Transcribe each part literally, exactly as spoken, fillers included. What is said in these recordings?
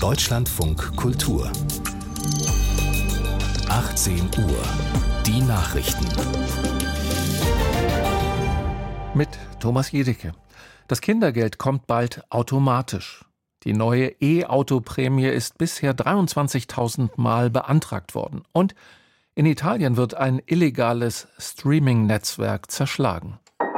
Deutschlandfunk Kultur. achtzehn Uhr. Die Nachrichten. Mit Thomas Jedicke. Das Kindergeld kommt bald automatisch. Die neue E-Auto-Prämie ist bisher dreiundzwanzigtausend Mal beantragt worden. Und in Italien wird ein illegales Streaming-Netzwerk zerschlagen.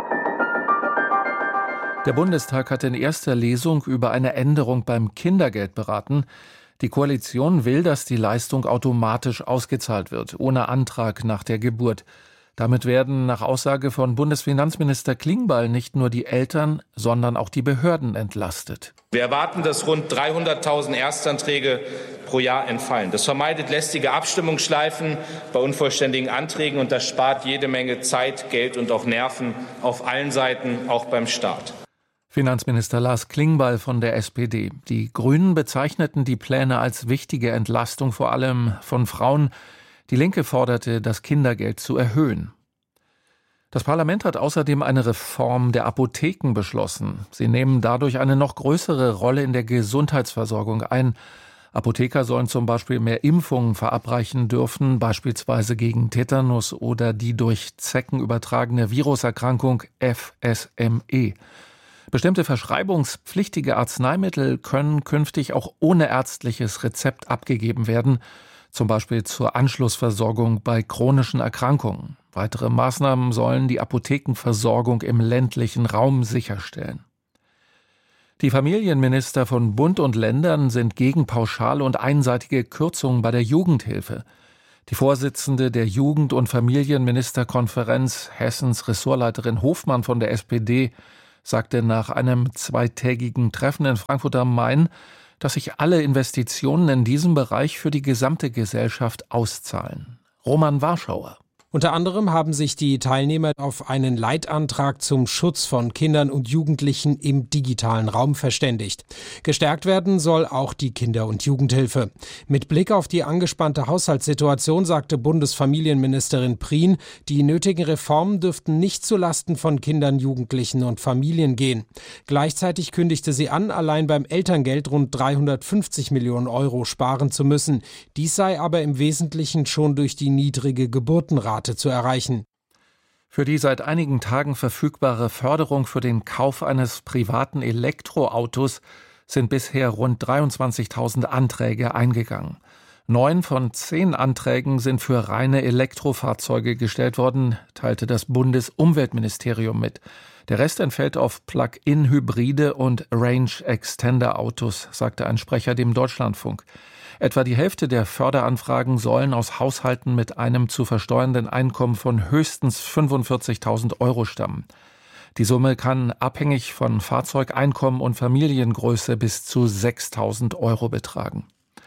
Der Bundestag hat in erster Lesung über eine Änderung beim Kindergeld beraten. Die Koalition will, dass die Leistung automatisch ausgezahlt wird, ohne Antrag nach der Geburt. Damit werden nach Aussage von Bundesfinanzminister Klingbeil nicht nur die Eltern, sondern auch die Behörden entlastet. Wir erwarten, dass rund dreihunderttausend Erstanträge pro Jahr entfallen. Das vermeidet lästige Abstimmungsschleifen bei unvollständigen Anträgen und das spart jede Menge Zeit, Geld und auch Nerven auf allen Seiten, auch beim Staat. Finanzminister Lars Klingbeil von der S P D. Die Grünen bezeichneten die Pläne als wichtige Entlastung, vor allem von Frauen. Die Linke forderte, das Kindergeld zu erhöhen. Das Parlament hat außerdem eine Reform der Apotheken beschlossen. Sie nehmen dadurch eine noch größere Rolle in der Gesundheitsversorgung ein. Apotheker sollen zum Beispiel mehr Impfungen verabreichen dürfen, beispielsweise gegen Tetanus oder die durch Zecken übertragene Viruserkrankung F S M E. Bestimmte verschreibungspflichtige Arzneimittel können künftig auch ohne ärztliches Rezept abgegeben werden, zum Beispiel zur Anschlussversorgung bei chronischen Erkrankungen. Weitere Maßnahmen sollen die Apothekenversorgung im ländlichen Raum sicherstellen. Die Familienminister von Bund und Ländern sind gegen pauschale und einseitige Kürzungen bei der Jugendhilfe. Die Vorsitzende der Jugend- und Familienministerkonferenz, Hessens Ressortleiterin Hofmann von der S P D, sagte nach einem zweitägigen Treffen in Frankfurt am Main, dass sich alle Investitionen in diesem Bereich für die gesamte Gesellschaft auszahlen. Roman Warschauer. Unter anderem haben sich die Teilnehmer auf einen Leitantrag zum Schutz von Kindern und Jugendlichen im digitalen Raum verständigt. Gestärkt werden soll auch die Kinder- und Jugendhilfe. Mit Blick auf die angespannte Haushaltssituation sagte Bundesfamilienministerin Prien, die nötigen Reformen dürften nicht zulasten von Kindern, Jugendlichen und Familien gehen. Gleichzeitig kündigte sie an, allein beim Elterngeld rund dreihundertfünfzig Millionen Euro sparen zu müssen. Dies sei aber im Wesentlichen schon durch die niedrige Geburtenrate zu erreichen. Für die seit einigen Tagen verfügbare Förderung für den Kauf eines privaten Elektroautos sind bisher rund dreiundzwanzigtausend Anträge eingegangen. Neun von zehn Anträgen sind für reine Elektrofahrzeuge gestellt worden, teilte das Bundesumweltministerium mit. Der Rest entfällt auf Plug-in-Hybride und Range-Extender-Autos, sagte ein Sprecher dem Deutschlandfunk. Etwa die Hälfte der Förderanfragen sollen aus Haushalten mit einem zu versteuernden Einkommen von höchstens fünfundvierzigtausend Euro stammen. Die Summe kann abhängig von Fahrzeugeinkommen und Familiengröße bis zu sechstausend Euro betragen.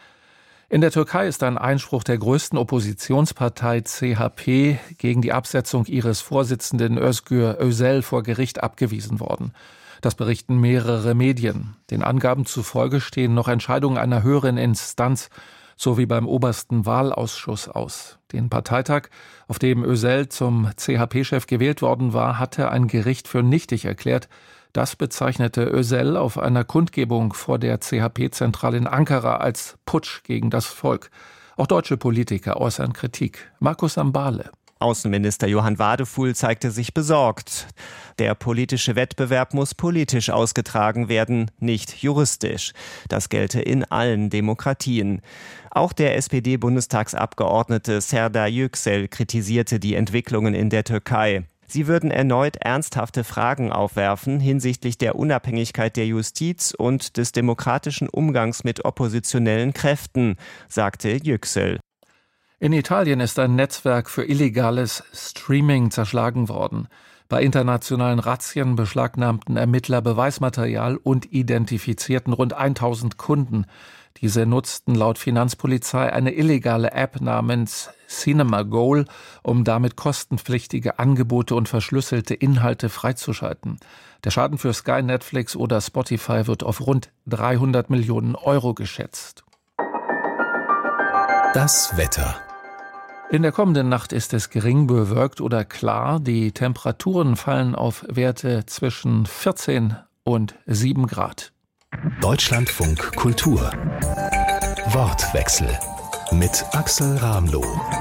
In der Türkei ist ein Einspruch der größten Oppositionspartei C H P gegen die Absetzung ihres Vorsitzenden Özgür Özel vor Gericht abgewiesen worden. Das berichten mehrere Medien. Den Angaben zufolge stehen noch Entscheidungen einer höheren Instanz sowie beim obersten Wahlausschuss aus. Den Parteitag, auf dem Özel zum C H P-Chef gewählt worden war, hatte ein Gericht für nichtig erklärt. Das bezeichnete Özel auf einer Kundgebung vor der C H P-Zentrale in Ankara als Putsch gegen das Volk. Auch deutsche Politiker äußern Kritik. Markus Ambale. Außenminister Johann Wadefuhl zeigte sich besorgt. Der politische Wettbewerb muss politisch ausgetragen werden, nicht juristisch. Das gelte in allen Demokratien. Auch der S P D-Bundestagsabgeordnete Serdar Yüksel kritisierte die Entwicklungen in der Türkei. Sie würden erneut ernsthafte Fragen aufwerfen hinsichtlich der Unabhängigkeit der Justiz und des demokratischen Umgangs mit oppositionellen Kräften, sagte Yüksel. In Italien ist ein Netzwerk für illegales Streaming zerschlagen worden. Bei internationalen Razzien beschlagnahmten Ermittler Beweismaterial und identifizierten rund tausend Kunden. Diese nutzten laut Finanzpolizei eine illegale App namens Cinema Goal, um damit kostenpflichtige Angebote und verschlüsselte Inhalte freizuschalten. Der Schaden für Sky, Netflix oder Spotify wird auf rund dreihundert Millionen Euro geschätzt. Das Wetter. In der kommenden Nacht ist es gering bewölkt oder klar. Die Temperaturen fallen auf Werte zwischen vierzehn und sieben Grad. Deutschlandfunk Kultur. Wortwechsel mit Axel Ramloh.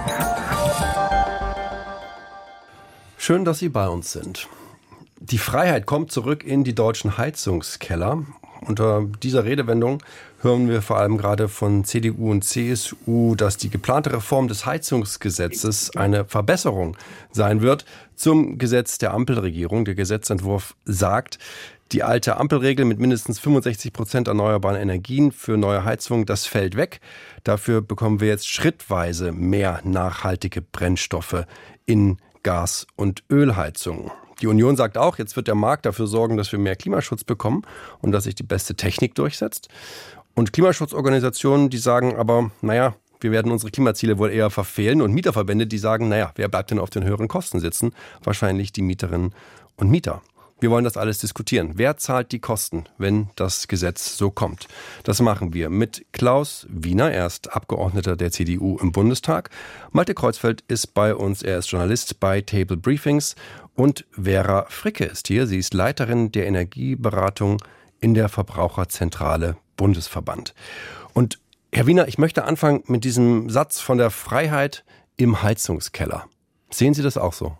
Schön, dass Sie bei uns sind. Die Freiheit kommt zurück in die deutschen Heizungskeller. Unter dieser Redewendung hören wir vor allem gerade von C D U und C S U, dass die geplante Reform des Heizungsgesetzes eine Verbesserung sein wird zum Gesetz der Ampelregierung. Der Gesetzentwurf sagt, die alte Ampelregel mit mindestens fünfundsechzig Prozent erneuerbaren Energien für neue Heizungen, das fällt weg. Dafür bekommen wir jetzt schrittweise mehr nachhaltige Brennstoffe in Gas- und Ölheizungen. Die Union sagt auch, jetzt wird der Markt dafür sorgen, dass wir mehr Klimaschutz bekommen und dass sich die beste Technik durchsetzt. Und Klimaschutzorganisationen, die sagen aber, naja, wir werden unsere Klimaziele wohl eher verfehlen. Und Mieterverbände, die sagen, naja, wer bleibt denn auf den höheren Kosten sitzen? Wahrscheinlich die Mieterinnen und Mieter. Wir wollen das alles diskutieren. Wer zahlt die Kosten, wenn das Gesetz so kommt? Das machen wir mit Klaus Wiener. Er ist Abgeordneter der C D U im Bundestag. Malte Kreuzfeld ist bei uns. Er ist Journalist bei Table Briefings. Und Vera Fricke ist hier. Sie ist Leiterin der Energieberatung in der Verbraucherzentrale Bundesverband. Und Herr Wiener, ich möchte anfangen mit diesem Satz von der Freiheit im Heizungskeller. Sehen Sie das auch so?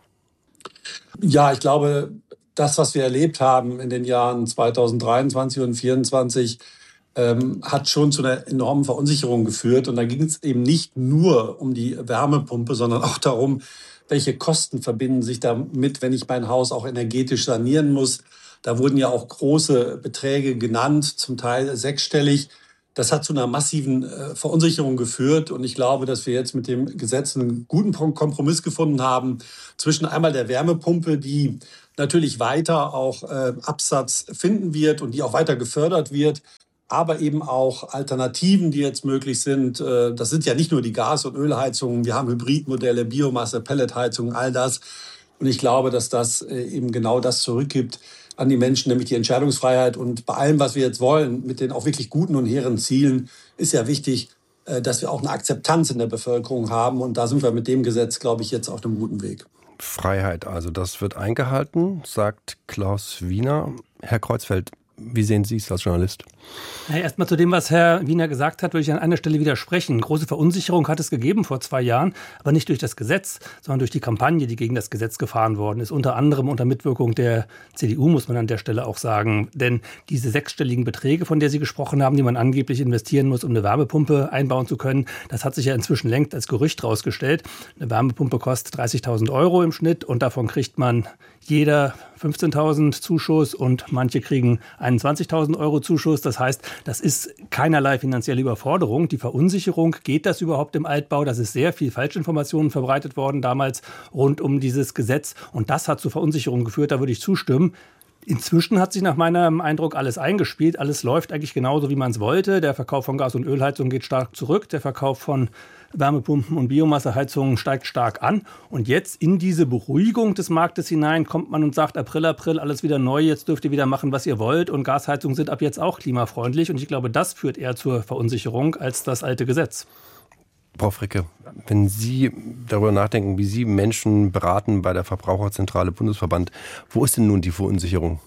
Ja, ich glaube, das, was wir erlebt haben in den Jahren zweitausenddreiundzwanzig und zweitausendvierundzwanzig, ähm, hat schon zu einer enormen Verunsicherung geführt. Und da ging es eben nicht nur um die Wärmepumpe, sondern auch darum, welche Kosten verbinden sich damit, wenn ich mein Haus auch energetisch sanieren muss. Da wurden ja auch große Beträge genannt, zum Teil sechsstellig. Das hat zu einer massiven äh, Verunsicherung geführt. Und ich glaube, dass wir jetzt mit dem Gesetz einen guten Kompromiss gefunden haben zwischen einmal der Wärmepumpe, die natürlich weiter auch äh, Absatz finden wird und die auch weiter gefördert wird, aber eben auch Alternativen, die jetzt möglich sind. Äh, das sind ja nicht nur die Gas- und Ölheizungen, wir haben Hybridmodelle, Biomasse, Pelletheizungen, all das. Und ich glaube, dass das äh, eben genau das zurückgibt an die Menschen, nämlich die Entscheidungsfreiheit. Und bei allem, was wir jetzt wollen, mit den auch wirklich guten und hehren Zielen, ist ja wichtig, äh, dass wir auch eine Akzeptanz in der Bevölkerung haben. Und da sind wir mit dem Gesetz, glaube ich, jetzt auf einem guten Weg. Freiheit, also das wird eingehalten, sagt Klaus Wiener. Herr Kreuzfeld, wie sehen Sie es als Journalist? Ja, erstmal zu dem, was Herr Wiener gesagt hat, würde ich an einer Stelle widersprechen. Große Verunsicherung hat es gegeben vor zwei Jahren, aber nicht durch das Gesetz, sondern durch die Kampagne, die gegen das Gesetz gefahren worden ist. Unter anderem unter Mitwirkung der C D U, muss man an der Stelle auch sagen. Denn diese sechsstelligen Beträge, von der Sie gesprochen haben, die man angeblich investieren muss, um eine Wärmepumpe einbauen zu können, das hat sich ja inzwischen längst als Gerücht rausgestellt. Eine Wärmepumpe kostet dreißigtausend Euro im Schnitt und davon kriegt man jeder fünfzehntausend Zuschuss und manche kriegen einundzwanzigtausend Euro Zuschuss. Das heißt, das ist keinerlei finanzielle Überforderung. Die Verunsicherung, geht das überhaupt im Altbau? Das ist sehr viel Falschinformationen verbreitet worden damals rund um dieses Gesetz. Und das hat zu Verunsicherung geführt, da würde ich zustimmen. Inzwischen hat sich nach meinem Eindruck alles eingespielt. Alles läuft eigentlich genauso, wie man es wollte. Der Verkauf von Gas- und Ölheizungen geht stark zurück. Der Verkauf von Wärmepumpen und Biomasseheizungen steigt stark an. Und jetzt in diese Beruhigung des Marktes hinein kommt man und sagt, April, April, alles wieder neu, jetzt dürft ihr wieder machen, was ihr wollt. Und Gasheizungen sind ab jetzt auch klimafreundlich. Und ich glaube, das führt eher zur Verunsicherung als das alte Gesetz. Frau Fricke, wenn Sie darüber nachdenken, wie Sie Menschen beraten bei der Verbraucherzentrale Bundesverband, wo ist denn nun die Verunsicherung?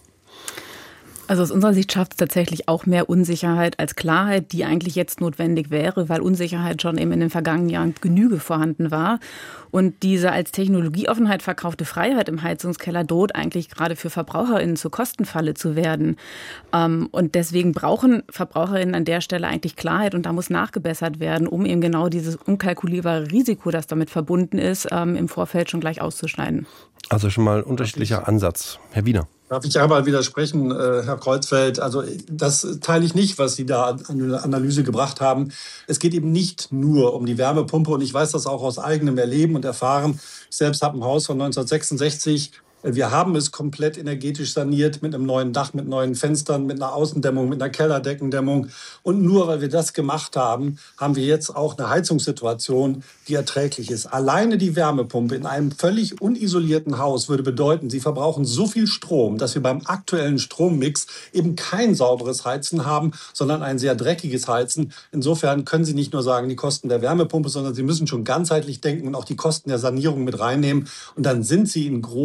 Also aus unserer Sicht schafft es tatsächlich auch mehr Unsicherheit als Klarheit, die eigentlich jetzt notwendig wäre, weil Unsicherheit schon eben in den vergangenen Jahren Genüge vorhanden war. Und diese als Technologieoffenheit verkaufte Freiheit im Heizungskeller droht eigentlich gerade für VerbraucherInnen zur Kostenfalle zu werden. Und deswegen brauchen VerbraucherInnen an der Stelle eigentlich Klarheit und da muss nachgebessert werden, um eben genau dieses unkalkulierbare Risiko, das damit verbunden ist, im Vorfeld schon gleich auszuschneiden. Also schon mal ein unterschiedlicher Ansatz. Herr Wiener. Darf ich einmal widersprechen, äh, Herr Kreuzfeld? Also das teile ich nicht, was Sie da an eine Analyse gebracht haben. Es geht eben nicht nur um die Wärmepumpe und ich weiß das auch aus eigenem Erleben und Erfahren. Ich selbst habe ein Haus von neunzehnhundertsechsundsechzig. Wir haben es komplett energetisch saniert mit einem neuen Dach, mit neuen Fenstern, mit einer Außendämmung, mit einer Kellerdeckendämmung. Und nur weil wir das gemacht haben, haben wir jetzt auch eine Heizungssituation, die erträglich ist. Alleine die Wärmepumpe in einem völlig unisolierten Haus würde bedeuten, Sie verbrauchen so viel Strom, dass wir beim aktuellen Strommix eben kein sauberes Heizen haben, sondern ein sehr dreckiges Heizen. Insofern können Sie nicht nur sagen, die Kosten der Wärmepumpe, sondern Sie müssen schon ganzheitlich denken und auch die Kosten der Sanierung mit reinnehmen. Und dann sind Sie in großen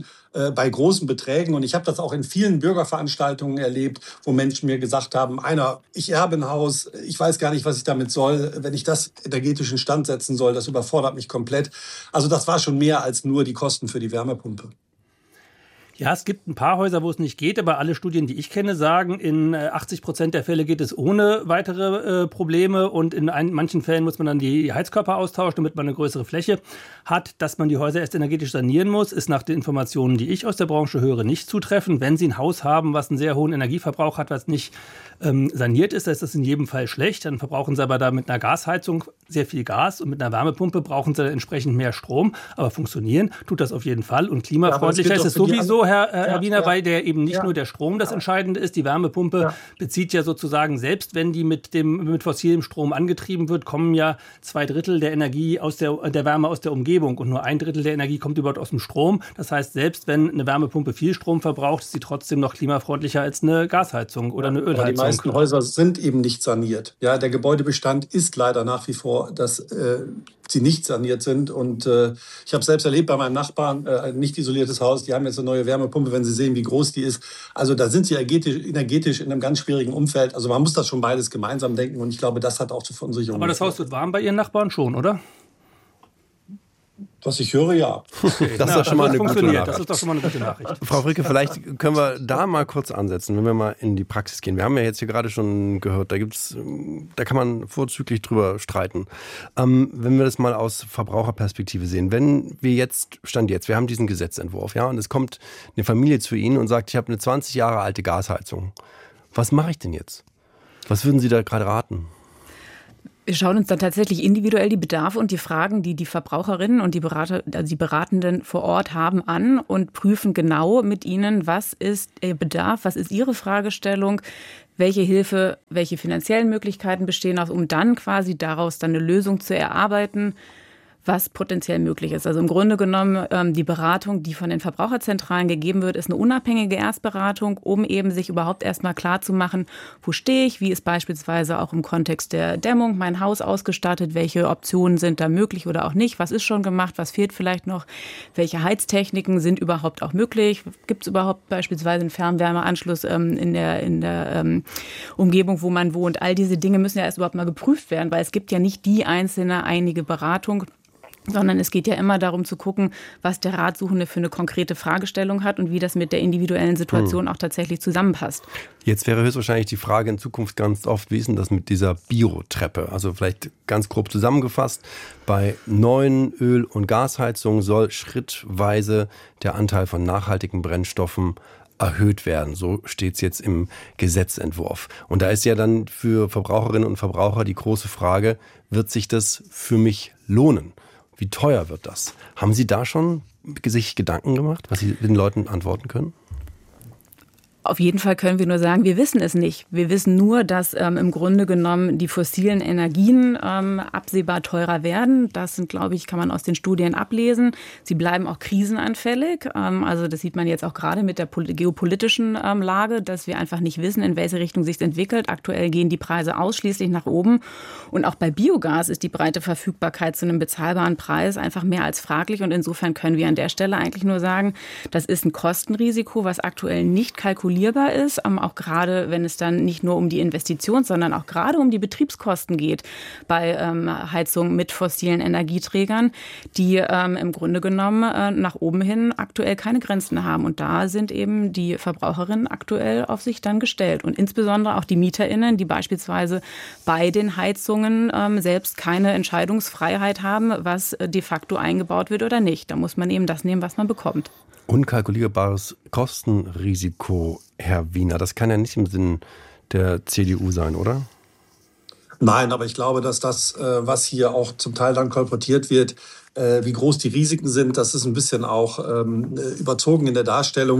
schon äh, bei großen Beträgen. Und ich habe das auch in vielen Bürgerveranstaltungen erlebt, wo Menschen mir gesagt haben, einer, ich erbe ein Haus, ich weiß gar nicht, was ich damit soll. Wenn ich das energetisch instand setzen soll, das überfordert mich komplett. Also das war schon mehr als nur die Kosten für die Wärmepumpe. Ja, es gibt ein paar Häuser, wo es nicht geht, aber alle Studien, die ich kenne, sagen, in achtzig Prozent der Fälle geht es ohne weitere äh, Probleme und in ein, manchen Fällen muss man dann die Heizkörper austauschen, damit man eine größere Fläche hat. Dass man die Häuser erst energetisch sanieren muss, ist nach den Informationen, die ich aus der Branche höre, nicht zutreffend. Wenn Sie ein Haus haben, was einen sehr hohen Energieverbrauch hat, was nicht ähm, saniert ist, dann ist das in jedem Fall schlecht. Dann verbrauchen Sie aber da mit einer Gasheizung sehr viel Gas und mit einer Wärmepumpe brauchen Sie dann entsprechend mehr Strom. Aber funktionieren tut das auf jeden Fall und klimafreundlicher ja, ist es sowieso, Herr, Herr ja, Wiener, ja. weil der eben nicht ja. nur der Strom das Entscheidende ist. Die Wärmepumpe ja. bezieht ja sozusagen, selbst wenn die mit dem mit fossilem Strom angetrieben wird, kommen ja zwei Drittel der Energie aus der, der Wärme aus der Umgebung und nur ein Drittel der Energie kommt überhaupt aus dem Strom. Das heißt, selbst wenn eine Wärmepumpe viel Strom verbraucht, ist sie trotzdem noch klimafreundlicher als eine Gasheizung oder eine Ölheizung. Aber die meisten Häuser sind eben nicht saniert. Ja, der Gebäudebestand ist leider nach wie vor, dass äh, sie nicht saniert sind. Und äh, ich habe selbst erlebt bei meinem Nachbarn, äh, ein nicht isoliertes Haus, die haben jetzt eine neue Wärmepumpe, wenn Sie sehen, wie groß die ist. Also da sind sie energetisch, energetisch in einem ganz schwierigen Umfeld. Also man muss das schon beides gemeinsam denken und ich glaube, das hat auch zur Verunsicherung. Aber das Haus wird warm bei Ihren Nachbarn schon, oder? Was ich höre, ja. Okay. Das, ist ja, schon mal eine gute Nachricht. Das ist doch schon mal eine gute Nachricht. Frau Fricke, vielleicht können wir da mal kurz ansetzen, wenn wir mal in die Praxis gehen. Wir haben ja jetzt hier gerade schon gehört, da gibt's, da kann man vorzüglich drüber streiten. Ähm, wenn wir das mal aus Verbraucherperspektive sehen, wenn wir jetzt, Stand jetzt, wir haben diesen Gesetzentwurf, ja, und es kommt eine Familie zu Ihnen und sagt, ich habe eine zwanzig Jahre alte Gasheizung. Was mache ich denn jetzt? Was würden Sie da gerade raten? Wir schauen uns dann tatsächlich individuell die Bedarfe und die Fragen, die die Verbraucherinnen und die Berater, also die Beratenden vor Ort haben, an und prüfen genau mit ihnen, was ist ihr Bedarf, was ist ihre Fragestellung, welche Hilfe, welche finanziellen Möglichkeiten bestehen, um dann quasi daraus dann eine Lösung zu erarbeiten, was potenziell möglich ist. Also im Grunde genommen, ähm, die Beratung, die von den Verbraucherzentralen gegeben wird, ist eine unabhängige Erstberatung, um eben sich überhaupt erstmal klar zu machen, wo stehe ich, wie ist beispielsweise auch im Kontext der Dämmung mein Haus ausgestattet, welche Optionen sind da möglich oder auch nicht, was ist schon gemacht, was fehlt vielleicht noch, welche Heiztechniken sind überhaupt auch möglich, gibt es überhaupt beispielsweise einen Fernwärmeanschluss ähm, in der, in der ähm, Umgebung, wo man wohnt. All diese Dinge müssen ja erst überhaupt mal geprüft werden, weil es gibt ja nicht die einzelne einige Beratung, sondern es geht ja immer darum zu gucken, was der Ratsuchende für eine konkrete Fragestellung hat und wie das mit der individuellen Situation hm. auch tatsächlich zusammenpasst. Jetzt wäre höchstwahrscheinlich die Frage in Zukunft ganz oft, wie ist denn das mit dieser Biotreppe? Also vielleicht ganz grob zusammengefasst, bei neuen Öl- und Gasheizungen soll schrittweise der Anteil von nachhaltigen Brennstoffen erhöht werden. So steht es jetzt im Gesetzentwurf. Und da ist ja dann für Verbraucherinnen und Verbraucher die große Frage, wird sich das für mich lohnen? Wie teuer wird das? Haben Sie da schon sich Gedanken gemacht, was Sie den Leuten antworten können? Auf jeden Fall können wir nur sagen, wir wissen es nicht. Wir wissen nur, dass ähm, im Grunde genommen die fossilen Energien ähm, absehbar teurer werden. Das sind, glaube ich, kann man aus den Studien ablesen. Sie bleiben auch krisenanfällig. Ähm, also das sieht man jetzt auch gerade mit der geopolitischen ähm, Lage, dass wir einfach nicht wissen, in welche Richtung sich entwickelt. Aktuell gehen die Preise ausschließlich nach oben. Und auch bei Biogas ist die breite Verfügbarkeit zu einem bezahlbaren Preis einfach mehr als fraglich. Und insofern können wir an der Stelle eigentlich nur sagen, das ist ein Kostenrisiko, was aktuell nicht kalkuliert ist, auch gerade wenn es dann nicht nur um die Investition, sondern auch gerade um die Betriebskosten geht bei ähm, Heizung mit fossilen Energieträgern, die ähm, im Grunde genommen äh, nach oben hin aktuell keine Grenzen haben. Und da sind eben die Verbraucherinnen aktuell auf sich dann gestellt. Und insbesondere auch die MieterInnen, die beispielsweise bei den Heizungen ähm, selbst keine Entscheidungsfreiheit haben, was de facto eingebaut wird oder nicht. Da muss man eben das nehmen, was man bekommt. Unkalkulierbares Kostenrisiko, Herr Wiener, das kann ja nicht im Sinn der C D U sein, oder? Nein, aber ich glaube, dass das, was hier auch zum Teil dann kolportiert wird, wie groß die Risiken sind, das ist ein bisschen auch überzogen in der Darstellung.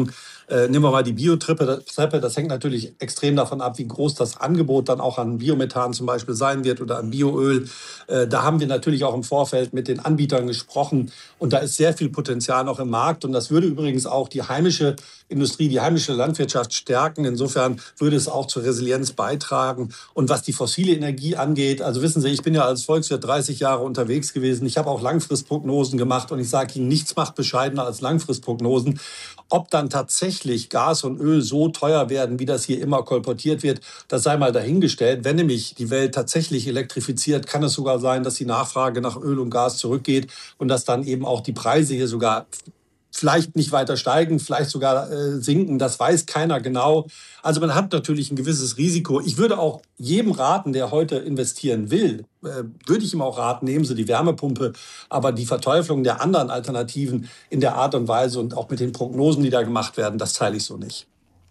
Äh, nehmen wir mal die Biotreppe. Das hängt natürlich extrem davon ab, wie groß das Angebot dann auch an Biomethan zum Beispiel sein wird oder an Bioöl. Äh, da haben wir natürlich auch im Vorfeld mit den Anbietern gesprochen. Und da ist sehr viel Potenzial noch im Markt. Und das würde übrigens auch die heimische Industrie, die heimische Landwirtschaft stärken. Insofern würde es auch zur Resilienz beitragen. Und was die fossile Energie angeht, also wissen Sie, ich bin ja als Volkswirt dreißig Jahre unterwegs gewesen. Ich habe auch Langfristprognosen gemacht und ich sage Ihnen, nichts macht bescheidener als Langfristprognosen. Ob dann tatsächlich Gas und Öl so teuer werden, wie das hier immer kolportiert wird, das sei mal dahingestellt. Wenn nämlich die Welt tatsächlich elektrifiziert, kann es sogar sein, dass die Nachfrage nach Öl und Gas zurückgeht und dass dann eben auch die Preise hier sogar vielleicht nicht weiter steigen, vielleicht sogar äh, sinken. Das weiß keiner genau. Also man hat natürlich ein gewisses Risiko. Ich würde auch jedem raten, der heute investieren will, äh, würde ich ihm auch raten, nehmen Sie die Wärmepumpe. Aber die Verteuflung der anderen Alternativen in der Art und Weise und auch mit den Prognosen, die da gemacht werden, das teile ich so nicht.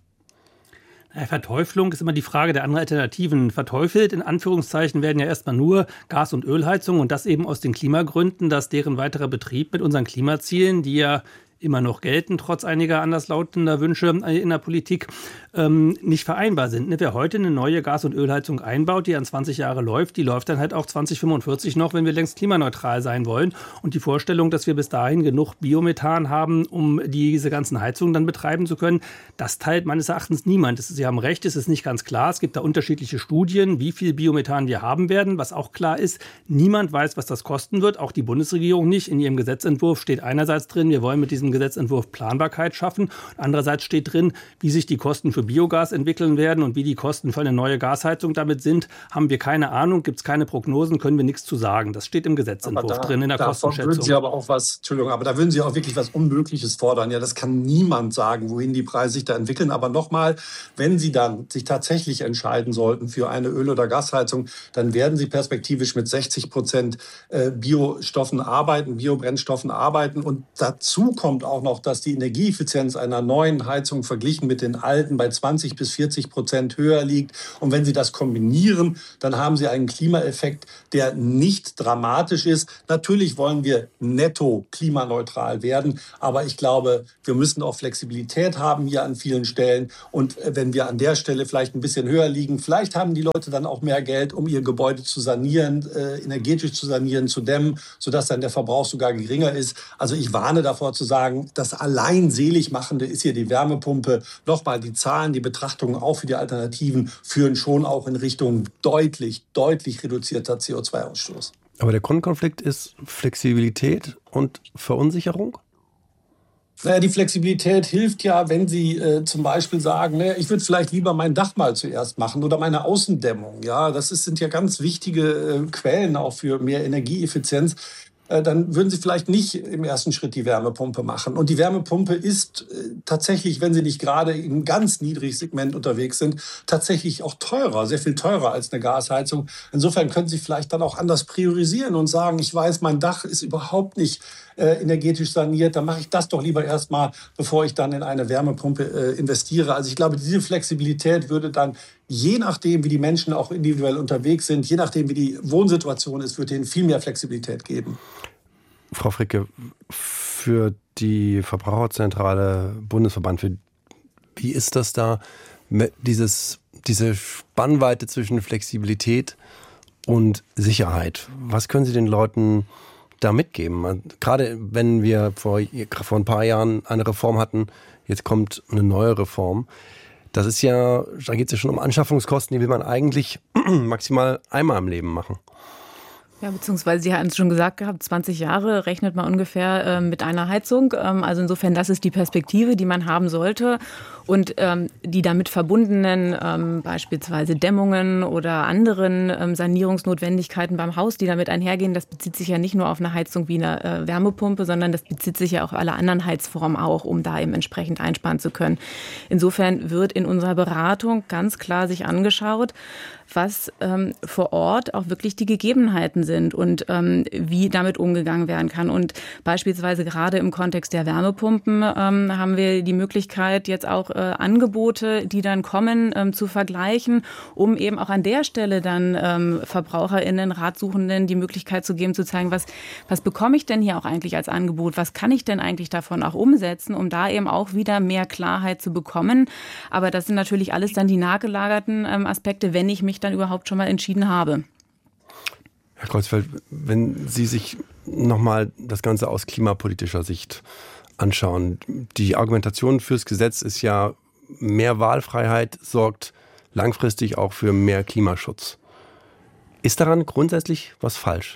Verteuflung ist immer die Frage der anderen Alternativen. Verteufelt, in Anführungszeichen, werden ja erstmal nur Gas- und Ölheizung und das eben aus den Klimagründen, dass deren weiterer Betrieb mit unseren Klimazielen, die ja immer noch gelten, trotz einiger anderslautender Wünsche in der Politik, ähm, nicht vereinbar sind. Ne? Wer heute eine neue Gas- und Ölheizung einbaut, die an zwanzig Jahre läuft, die läuft dann halt auch zwanzig fünfundvierzig noch, wenn wir längst klimaneutral sein wollen. Und die Vorstellung, dass wir bis dahin genug Biomethan haben, um diese ganzen Heizungen dann betreiben zu können, das teilt meines Erachtens niemand. Sie haben recht, es ist nicht ganz klar. Es gibt da unterschiedliche Studien, wie viel Biomethan wir haben werden. Was auch klar ist, niemand weiß, was das kosten wird, auch die Bundesregierung nicht. In ihrem Gesetzentwurf steht einerseits drin, wir wollen mit diesem Gesetzentwurf Planbarkeit schaffen. Andererseits steht drin, wie sich die Kosten für Biogas entwickeln werden und wie die Kosten für eine neue Gasheizung damit sind, haben wir keine Ahnung, gibt es keine Prognosen, können wir nichts zu sagen. Das steht im Gesetzentwurf da, drin, in der Kostenschätzung. Würden Sie aber auch was, Entschuldigung, aber da würden Sie auch wirklich was Unmögliches fordern. Ja, das kann niemand sagen, wohin die Preise sich da entwickeln. Aber nochmal, wenn Sie dann sich tatsächlich entscheiden sollten für eine Öl- oder Gasheizung, dann werden Sie perspektivisch mit sechzig Prozent Biostoffen arbeiten, Biobrennstoffen arbeiten. Und dazu kommt auch noch, dass die Energieeffizienz einer neuen Heizung verglichen mit den alten bei zwanzig bis vierzig Prozent höher liegt. Und wenn Sie das kombinieren, dann haben Sie einen Klimaeffekt, der nicht dramatisch ist. Natürlich wollen wir netto klimaneutral werden, aber ich glaube, wir müssen auch Flexibilität haben hier an vielen Stellen. Und wenn wir an der Stelle vielleicht ein bisschen höher liegen, vielleicht haben die Leute dann auch mehr Geld, um ihr Gebäude zu sanieren, äh, energetisch zu sanieren, zu dämmen, sodass dann der Verbrauch sogar geringer ist. Also ich warne davor zu sagen, das allein Seligmachende ist hier die Wärmepumpe. Nochmal, die Zahlen, die Betrachtungen auch für die Alternativen führen schon auch in Richtung deutlich, deutlich reduzierter C O zwei Ausstoß. Aber der Grundkonflikt ist Flexibilität und Verunsicherung? Naja, die Flexibilität hilft ja, wenn Sie äh, zum Beispiel sagen, naja, ich würde vielleicht lieber mein Dach mal zuerst machen oder meine Außendämmung. Ja, das ist, sind ja ganz wichtige äh, Quellen auch für mehr Energieeffizienz. Dann würden Sie vielleicht nicht im ersten Schritt die Wärmepumpe machen. Und die Wärmepumpe ist äh, tatsächlich, wenn Sie nicht gerade im ganz niedrigen Segment unterwegs sind, tatsächlich auch teurer, sehr viel teurer als eine Gasheizung. Insofern können Sie vielleicht dann auch anders priorisieren und sagen, ich weiß, mein Dach ist überhaupt nicht äh, energetisch saniert, dann mache ich das doch lieber erstmal, bevor ich dann in eine Wärmepumpe äh, investiere. Also ich glaube, diese Flexibilität würde dann, je nachdem, wie die Menschen auch individuell unterwegs sind, je nachdem, wie die Wohnsituation ist, würde ihnen viel mehr Flexibilität geben. Frau Fricke, für die Verbraucherzentrale Bundesverband, für, wie ist das da, dieses, diese Spannweite zwischen Flexibilität und Sicherheit? Was können Sie den Leuten da mitgeben? Gerade wenn wir vor, vor ein paar Jahren eine Reform hatten, jetzt kommt eine neue Reform. Das ist ja, da geht es ja schon um Anschaffungskosten, die will man eigentlich maximal einmal im Leben machen. Ja, beziehungsweise Sie hatten es schon gesagt gehabt, zwanzig Jahre rechnet man ungefähr äh, mit einer Heizung. Ähm, also insofern, das ist die Perspektive, die man haben sollte. Und ähm, die damit verbundenen ähm, beispielsweise Dämmungen oder anderen ähm, Sanierungsnotwendigkeiten beim Haus, die damit einhergehen, das bezieht sich ja nicht nur auf eine Heizung wie eine äh, Wärmepumpe, sondern das bezieht sich ja auf alle anderen Heizformen auch, um da eben entsprechend einsparen zu können. Insofern wird in unserer Beratung ganz klar sich angeschaut, was ähm, vor Ort auch wirklich die Gegebenheiten sind und ähm, wie damit umgegangen werden kann. Und beispielsweise gerade im Kontext der Wärmepumpen ähm, haben wir die Möglichkeit, jetzt auch äh, Angebote, die dann kommen, ähm, zu vergleichen, um eben auch an der Stelle dann ähm, VerbraucherInnen, Ratsuchenden die Möglichkeit zu geben, zu zeigen, was, was bekomme ich denn hier auch eigentlich als Angebot, was kann ich denn eigentlich davon auch umsetzen, um da eben auch wieder mehr Klarheit zu bekommen. Aber das sind natürlich alles dann die nachgelagerten ähm, Aspekte, wenn ich mich dann überhaupt schon mal entschieden habe. Herr Kreuzfeld, wenn Sie sich nochmal das Ganze aus klimapolitischer Sicht anschauen, die Argumentation fürs Gesetz ist ja, mehr Wahlfreiheit sorgt langfristig auch für mehr Klimaschutz. Ist daran grundsätzlich was falsch?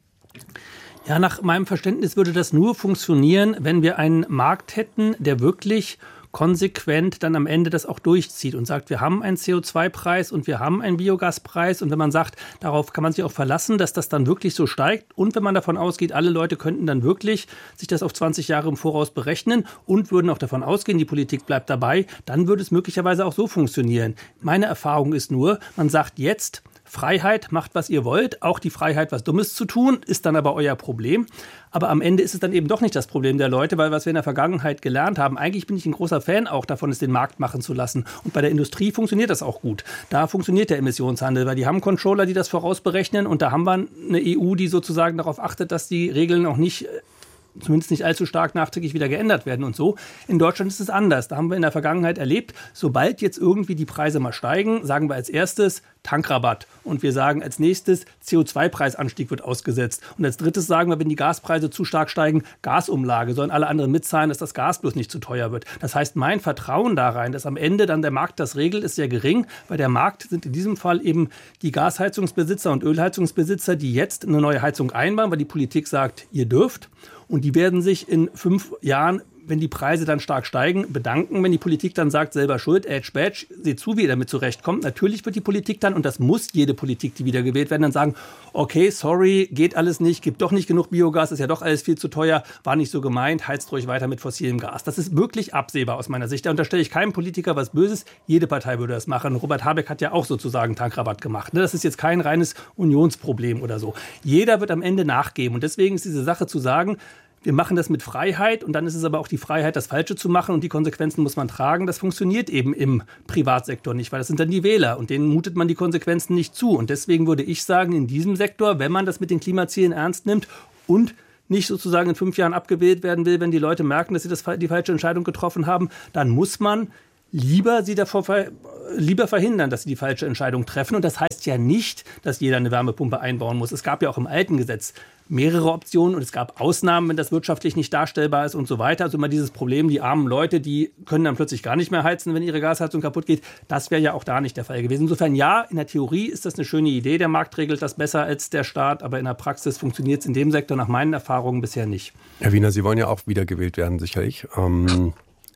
Ja, nach meinem Verständnis würde das nur funktionieren, wenn wir einen Markt hätten, der wirklich konsequent dann am Ende das auch durchzieht und sagt, wir haben einen C O zwei Preis und wir haben einen Biogaspreis, und wenn man sagt, darauf kann man sich auch verlassen, dass das dann wirklich so steigt, und wenn man davon ausgeht, alle Leute könnten dann wirklich sich das auf zwanzig Jahre im Voraus berechnen und würden auch davon ausgehen, die Politik bleibt dabei, dann würde es möglicherweise auch so funktionieren. Meine Erfahrung ist nur, man sagt jetzt, Freiheit, macht, was ihr wollt. Auch die Freiheit, was Dummes zu tun, ist dann aber euer Problem. Aber am Ende ist es dann eben doch nicht das Problem der Leute, weil was wir in der Vergangenheit gelernt haben, eigentlich bin ich ein großer Fan auch davon, es den Markt machen zu lassen. Und bei der Industrie funktioniert das auch gut. Da funktioniert der Emissionshandel, weil die haben Controller, die das vorausberechnen, und da haben wir eine E U, die sozusagen darauf achtet, dass die Regeln auch nicht, zumindest nicht allzu stark nachträglich wieder geändert werden und so. In Deutschland ist es anders. Da haben wir in der Vergangenheit erlebt, sobald jetzt irgendwie die Preise mal steigen, sagen wir als erstes Tankrabatt. Und wir sagen als nächstes, C O zwei Preisanstieg wird ausgesetzt. Und als drittes sagen wir, wenn die Gaspreise zu stark steigen, Gasumlage. Sollen alle anderen mitzahlen, dass das Gas bloß nicht zu teuer wird. Das heißt, mein Vertrauen da rein, dass am Ende dann der Markt das regelt, ist sehr gering. Weil der Markt sind in diesem Fall eben die Gasheizungsbesitzer und Ölheizungsbesitzer, die jetzt eine neue Heizung einbauen, weil die Politik sagt, ihr dürft. Und die werden sich in fünf Jahren, wenn die Preise dann stark steigen, bedanken, wenn die Politik dann sagt, selber schuld, Edge Badge, seht zu, wie ihr damit zurechtkommt. Natürlich wird die Politik dann, und das muss jede Politik, die wiedergewählt werden, dann sagen, okay, sorry, geht alles nicht, gibt doch nicht genug Biogas, ist ja doch alles viel zu teuer, war nicht so gemeint, heizt ruhig weiter mit fossilem Gas. Das ist wirklich absehbar aus meiner Sicht. Da unterstelle ich keinem Politiker was Böses, jede Partei würde das machen. Robert Habeck hat ja auch sozusagen Tankrabatt gemacht. Das ist jetzt kein reines Unionsproblem oder so. Jeder wird am Ende nachgeben, und deswegen ist diese Sache zu sagen, wir machen das mit Freiheit, und dann ist es aber auch die Freiheit, das Falsche zu machen, und die Konsequenzen muss man tragen. Das funktioniert eben im Privatsektor nicht, weil das sind dann die Wähler, und denen mutet man die Konsequenzen nicht zu. Und deswegen würde ich sagen, in diesem Sektor, wenn man das mit den Klimazielen ernst nimmt und nicht sozusagen in fünf Jahren abgewählt werden will, wenn die Leute merken, dass sie das, die falsche Entscheidung getroffen haben, dann muss man lieber sie davor lieber verhindern, dass sie die falsche Entscheidung treffen. Und das heißt ja nicht, dass jeder eine Wärmepumpe einbauen muss. Es gab ja auch im alten Gesetz mehrere Optionen, und es gab Ausnahmen, wenn das wirtschaftlich nicht darstellbar ist und so weiter. Also immer dieses Problem, die armen Leute, die können dann plötzlich gar nicht mehr heizen, wenn ihre Gasheizung kaputt geht. Das wäre ja auch da nicht der Fall gewesen. Insofern ja, in der Theorie ist das eine schöne Idee. Der Markt regelt das besser als der Staat, aber in der Praxis funktioniert es in dem Sektor nach meinen Erfahrungen bisher nicht. Herr Wiener, Sie wollen ja auch wiedergewählt werden, sicherlich. Ähm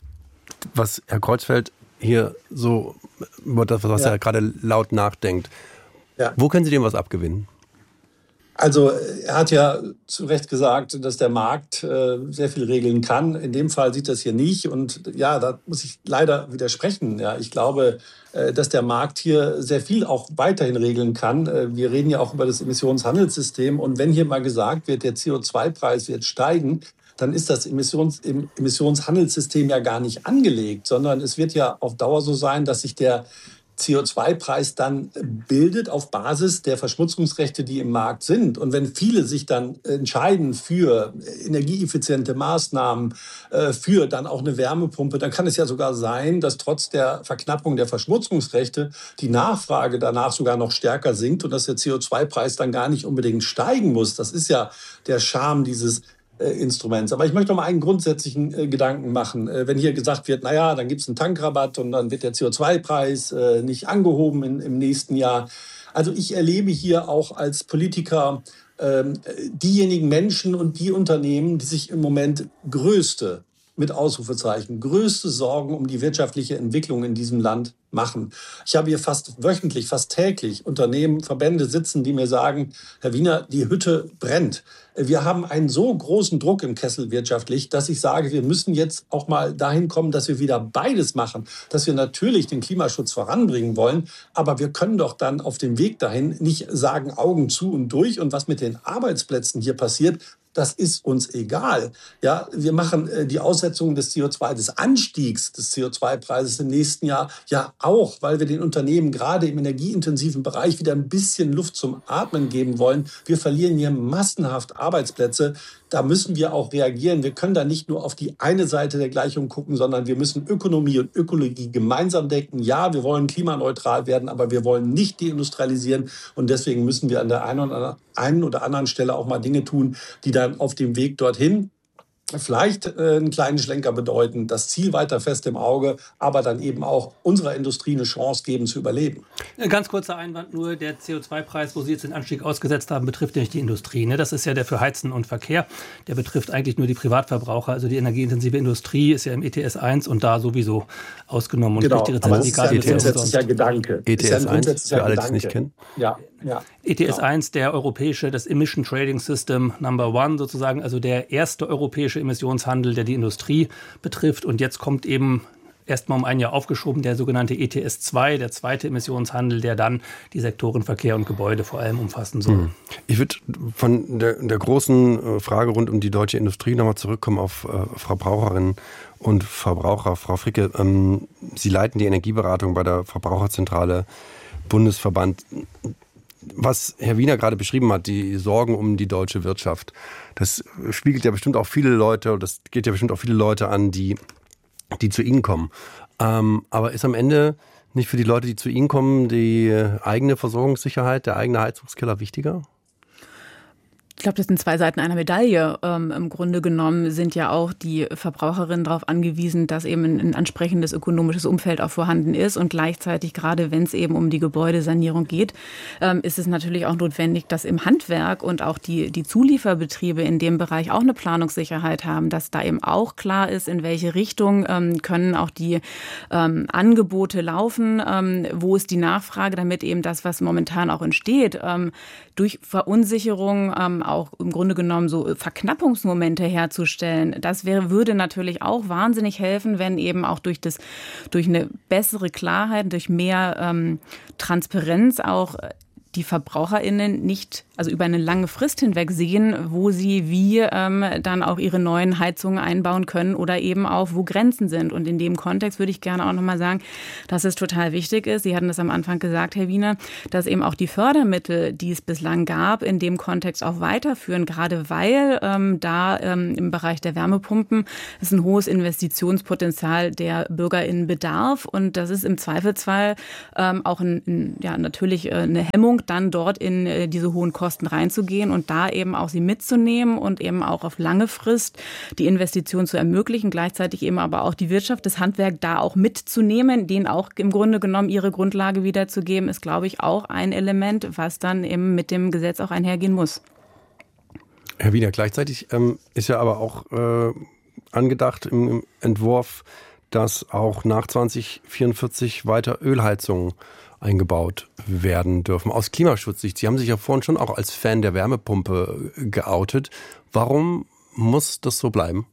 Was Herr Kreuzfeld hier so, über das, was ja. er gerade laut nachdenkt, ja. Wo können Sie dem was abgewinnen? Also er hat ja zu Recht gesagt, dass der Markt äh, sehr viel regeln kann. In dem Fall sieht das hier nicht. Und ja, da muss ich leider widersprechen. Ja, ich glaube, äh, dass der Markt hier sehr viel auch weiterhin regeln kann. Äh, wir reden ja auch über das Emissionshandelssystem. Und wenn hier mal gesagt wird, der C O zwei Preis wird steigen, dann ist das Emissions, Emissionshandelssystem ja gar nicht angelegt, sondern es wird ja auf Dauer so sein, dass sich der C O zwei Preis dann bildet auf Basis der Verschmutzungsrechte, die im Markt sind. Und wenn viele sich dann entscheiden für energieeffiziente Maßnahmen, für dann auch eine Wärmepumpe, dann kann es ja sogar sein, dass trotz der Verknappung der Verschmutzungsrechte die Nachfrage danach sogar noch stärker sinkt und dass der C O zwei Preis dann gar nicht unbedingt steigen muss. Das ist ja der Charme dieses Instruments. Aber ich möchte noch mal einen grundsätzlichen äh, Gedanken machen. Äh, wenn hier gesagt wird, naja, dann gibt es einen Tankrabatt und dann wird der C O zwei Preis äh, nicht angehoben in, im nächsten Jahr. Also ich erlebe hier auch als Politiker äh, diejenigen Menschen und die Unternehmen, die sich im Moment größte, mit Ausrufezeichen, größte Sorgen um die wirtschaftliche Entwicklung in diesem Land machen. Ich habe hier fast wöchentlich, fast täglich Unternehmen, Verbände sitzen, die mir sagen, Herr Wiener, die Hütte brennt. Wir haben einen so großen Druck im Kessel wirtschaftlich, dass ich sage, wir müssen jetzt auch mal dahin kommen, dass wir wieder beides machen, dass wir natürlich den Klimaschutz voranbringen wollen, aber wir können doch dann auf dem Weg dahin nicht sagen, Augen zu und durch. Und was mit den Arbeitsplätzen hier passiert, das ist uns egal. Ja, wir machen äh, die Aussetzung des C O zwei, des Anstiegs des C O zwei Preises im nächsten Jahr ja auch, weil wir den Unternehmen gerade im energieintensiven Bereich wieder ein bisschen Luft zum Atmen geben wollen. Wir verlieren hier massenhaft Arbeitsplätze. Da müssen wir auch reagieren. Wir können da nicht nur auf die eine Seite der Gleichung gucken, sondern wir müssen Ökonomie und Ökologie gemeinsam denken. Ja, wir wollen klimaneutral werden, aber wir wollen nicht deindustrialisieren. Und deswegen müssen wir an der einen oder, einen oder anderen Stelle auch mal Dinge tun, die dann auf dem Weg dorthin vielleicht äh, einen kleinen Schlenker bedeuten, das Ziel weiter fest im Auge, aber dann eben auch unserer Industrie eine Chance geben zu überleben. Ein ganz kurzer Einwand nur, der C O zwei Preis, wo Sie jetzt den Anstieg ausgesetzt haben, betrifft ja nicht die Industrie. Ne? Das ist ja der für Heizen und Verkehr. Der betrifft eigentlich nur die Privatverbraucher. Also die energieintensive Industrie ist ja im E T S eins und da sowieso ausgenommen. Und genau, aber das ist ja ein grundsätzlicher Gedanke. E T S eins, für alle, die es nicht kennen. Ja, ja. E T S eins, der europäische, das Emission Trading System Number One sozusagen, also der erste europäische Emissionshandel, der die Industrie betrifft. Und jetzt kommt eben erstmal um ein Jahr aufgeschoben der sogenannte E T S zwei, der zweite Emissionshandel, der dann die Sektoren Verkehr und Gebäude vor allem umfassen soll. Ich würde von der, der großen Frage rund um die deutsche Industrie nochmal zurückkommen auf äh, Verbraucherinnen und Verbraucher. Frau Fricke, ähm, Sie leiten die Energieberatung bei der Verbraucherzentrale Bundesverband. Was Herr Wiener gerade beschrieben hat, die Sorgen um die deutsche Wirtschaft, das spiegelt ja bestimmt auch viele Leute, das geht ja bestimmt auch viele Leute an, die, die zu Ihnen kommen. Ähm, aber ist am Ende nicht für die Leute, die zu Ihnen kommen, die eigene Versorgungssicherheit, der eigene Heizungskeller wichtiger? Ich glaube, das sind zwei Seiten einer Medaille. Ähm, Im Grunde genommen sind ja auch die Verbraucherinnen darauf angewiesen, dass eben ein, ein ansprechendes ökonomisches Umfeld auch vorhanden ist. Und gleichzeitig, gerade wenn es eben um die Gebäudesanierung geht, ähm, ist es natürlich auch notwendig, dass im Handwerk und auch die, die Zulieferbetriebe in dem Bereich auch eine Planungssicherheit haben, dass da eben auch klar ist, in welche Richtung ähm, können auch die ähm, Angebote laufen, ähm, wo ist die Nachfrage, damit eben das, was momentan auch entsteht, ähm, durch Verunsicherung ähm, auch im Grunde genommen so Verknappungsmomente herzustellen. Das wäre, würde natürlich auch wahnsinnig helfen, wenn eben auch durch das, durch eine bessere Klarheit, durch mehr ähm, Transparenz auch die VerbraucherInnen nicht, also über eine lange Frist hinweg sehen, wo sie wie ähm, dann auch ihre neuen Heizungen einbauen können oder eben auch, wo Grenzen sind. Und in dem Kontext würde ich gerne auch nochmal sagen, dass es total wichtig ist, Sie hatten das am Anfang gesagt, Herr Wiener, dass eben auch die Fördermittel, die es bislang gab, in dem Kontext auch weiterführen, gerade weil ähm, da ähm, im Bereich der Wärmepumpen es ein hohes Investitionspotenzial der BürgerInnen bedarf. Und das ist im Zweifelsfall ähm, auch ein, ein, ja, natürlich äh, eine Hemmung, dann dort in äh, diese hohen Kosten reinzugehen und da eben auch sie mitzunehmen und eben auch auf lange Frist die Investition zu ermöglichen, gleichzeitig eben aber auch die Wirtschaft, das Handwerk da auch mitzunehmen, denen auch im Grunde genommen ihre Grundlage wiederzugeben, ist, glaube ich, auch ein Element, was dann eben mit dem Gesetz auch einhergehen muss. Herr Wiener, gleichzeitig ähm, ist ja aber auch äh, angedacht im, im Entwurf, dass auch nach zwanzig vierundvierzig weiter Ölheizungen eingebaut werden dürfen. Aus Klimaschutzsicht, Sie haben sich ja vorhin schon auch als Fan der Wärmepumpe geoutet. Warum muss das so bleiben?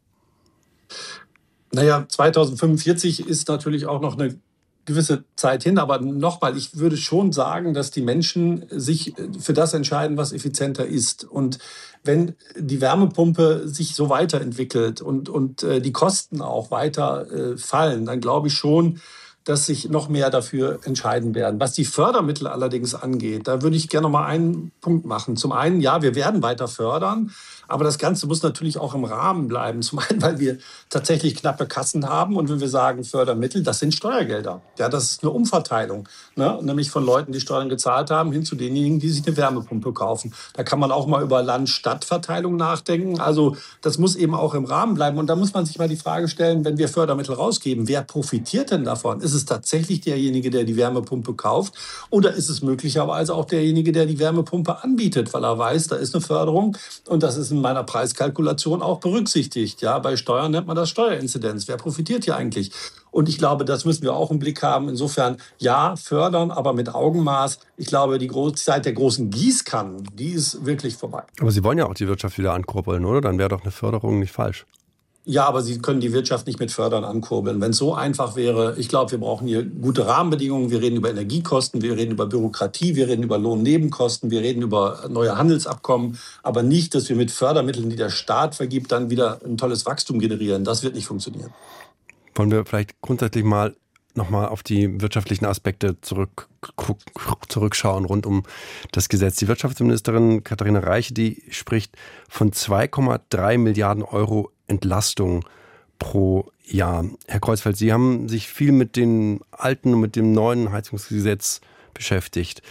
Naja, zweitausendfünfundvierzig ist natürlich auch noch eine gewisse Zeit hin, aber nochmal, ich würde schon sagen, dass die Menschen sich für das entscheiden, was effizienter ist. Und wenn die Wärmepumpe sich so weiterentwickelt und, und äh, die Kosten auch weiter äh, fallen, dann glaube ich schon, dass sich noch mehr dafür entscheiden werden. Was die Fördermittel allerdings angeht, da würde ich gerne noch mal einen Punkt machen. Zum einen, ja, wir werden weiter fördern, aber das Ganze muss natürlich auch im Rahmen bleiben. Zum einen, weil wir tatsächlich knappe Kassen haben und wenn wir sagen Fördermittel, das sind Steuergelder. Ja, das ist eine Umverteilung, ne? Nämlich von Leuten, die Steuern gezahlt haben, hin zu denjenigen, die sich eine Wärmepumpe kaufen. Da kann man auch mal über Land-Stadt-Verteilung nachdenken. Also das muss eben auch im Rahmen bleiben. Und da muss man sich mal die Frage stellen, wenn wir Fördermittel rausgeben, wer profitiert denn davon? Ist es tatsächlich derjenige, der die Wärmepumpe kauft? Oder ist es möglicherweise auch derjenige, der die Wärmepumpe anbietet, weil er weiß, da ist eine Förderung und das ist in meiner Preiskalkulation auch berücksichtigt. Ja, bei Steuern nennt man das Steuerinzidenz. Wer profitiert hier eigentlich? Und ich glaube, das müssen wir auch im Blick haben. Insofern, ja, fördern, aber mit Augenmaß. Ich glaube, die Zeit der großen Gießkannen, die ist wirklich vorbei. Aber Sie wollen ja auch die Wirtschaft wieder ankurbeln, oder? Dann wäre doch eine Förderung nicht falsch. Ja, aber Sie können die Wirtschaft nicht mit Fördern ankurbeln. Wenn es so einfach wäre, ich glaube, wir brauchen hier gute Rahmenbedingungen. Wir reden über Energiekosten, wir reden über Bürokratie, wir reden über Lohnnebenkosten, wir reden über neue Handelsabkommen, aber nicht, dass wir mit Fördermitteln, die der Staat vergibt, dann wieder ein tolles Wachstum generieren. Das wird nicht funktionieren. Wollen wir vielleicht grundsätzlich mal nochmal auf die wirtschaftlichen Aspekte zurück, zurückschauen rund um das Gesetz. Die Wirtschaftsministerin Katharina Reiche, die spricht von zwei Komma drei Milliarden Euro Entlastung pro Jahr. Herr Kreuzfeld, Sie haben sich viel mit dem alten und mit dem neuen Heizungsgesetz beschäftigt.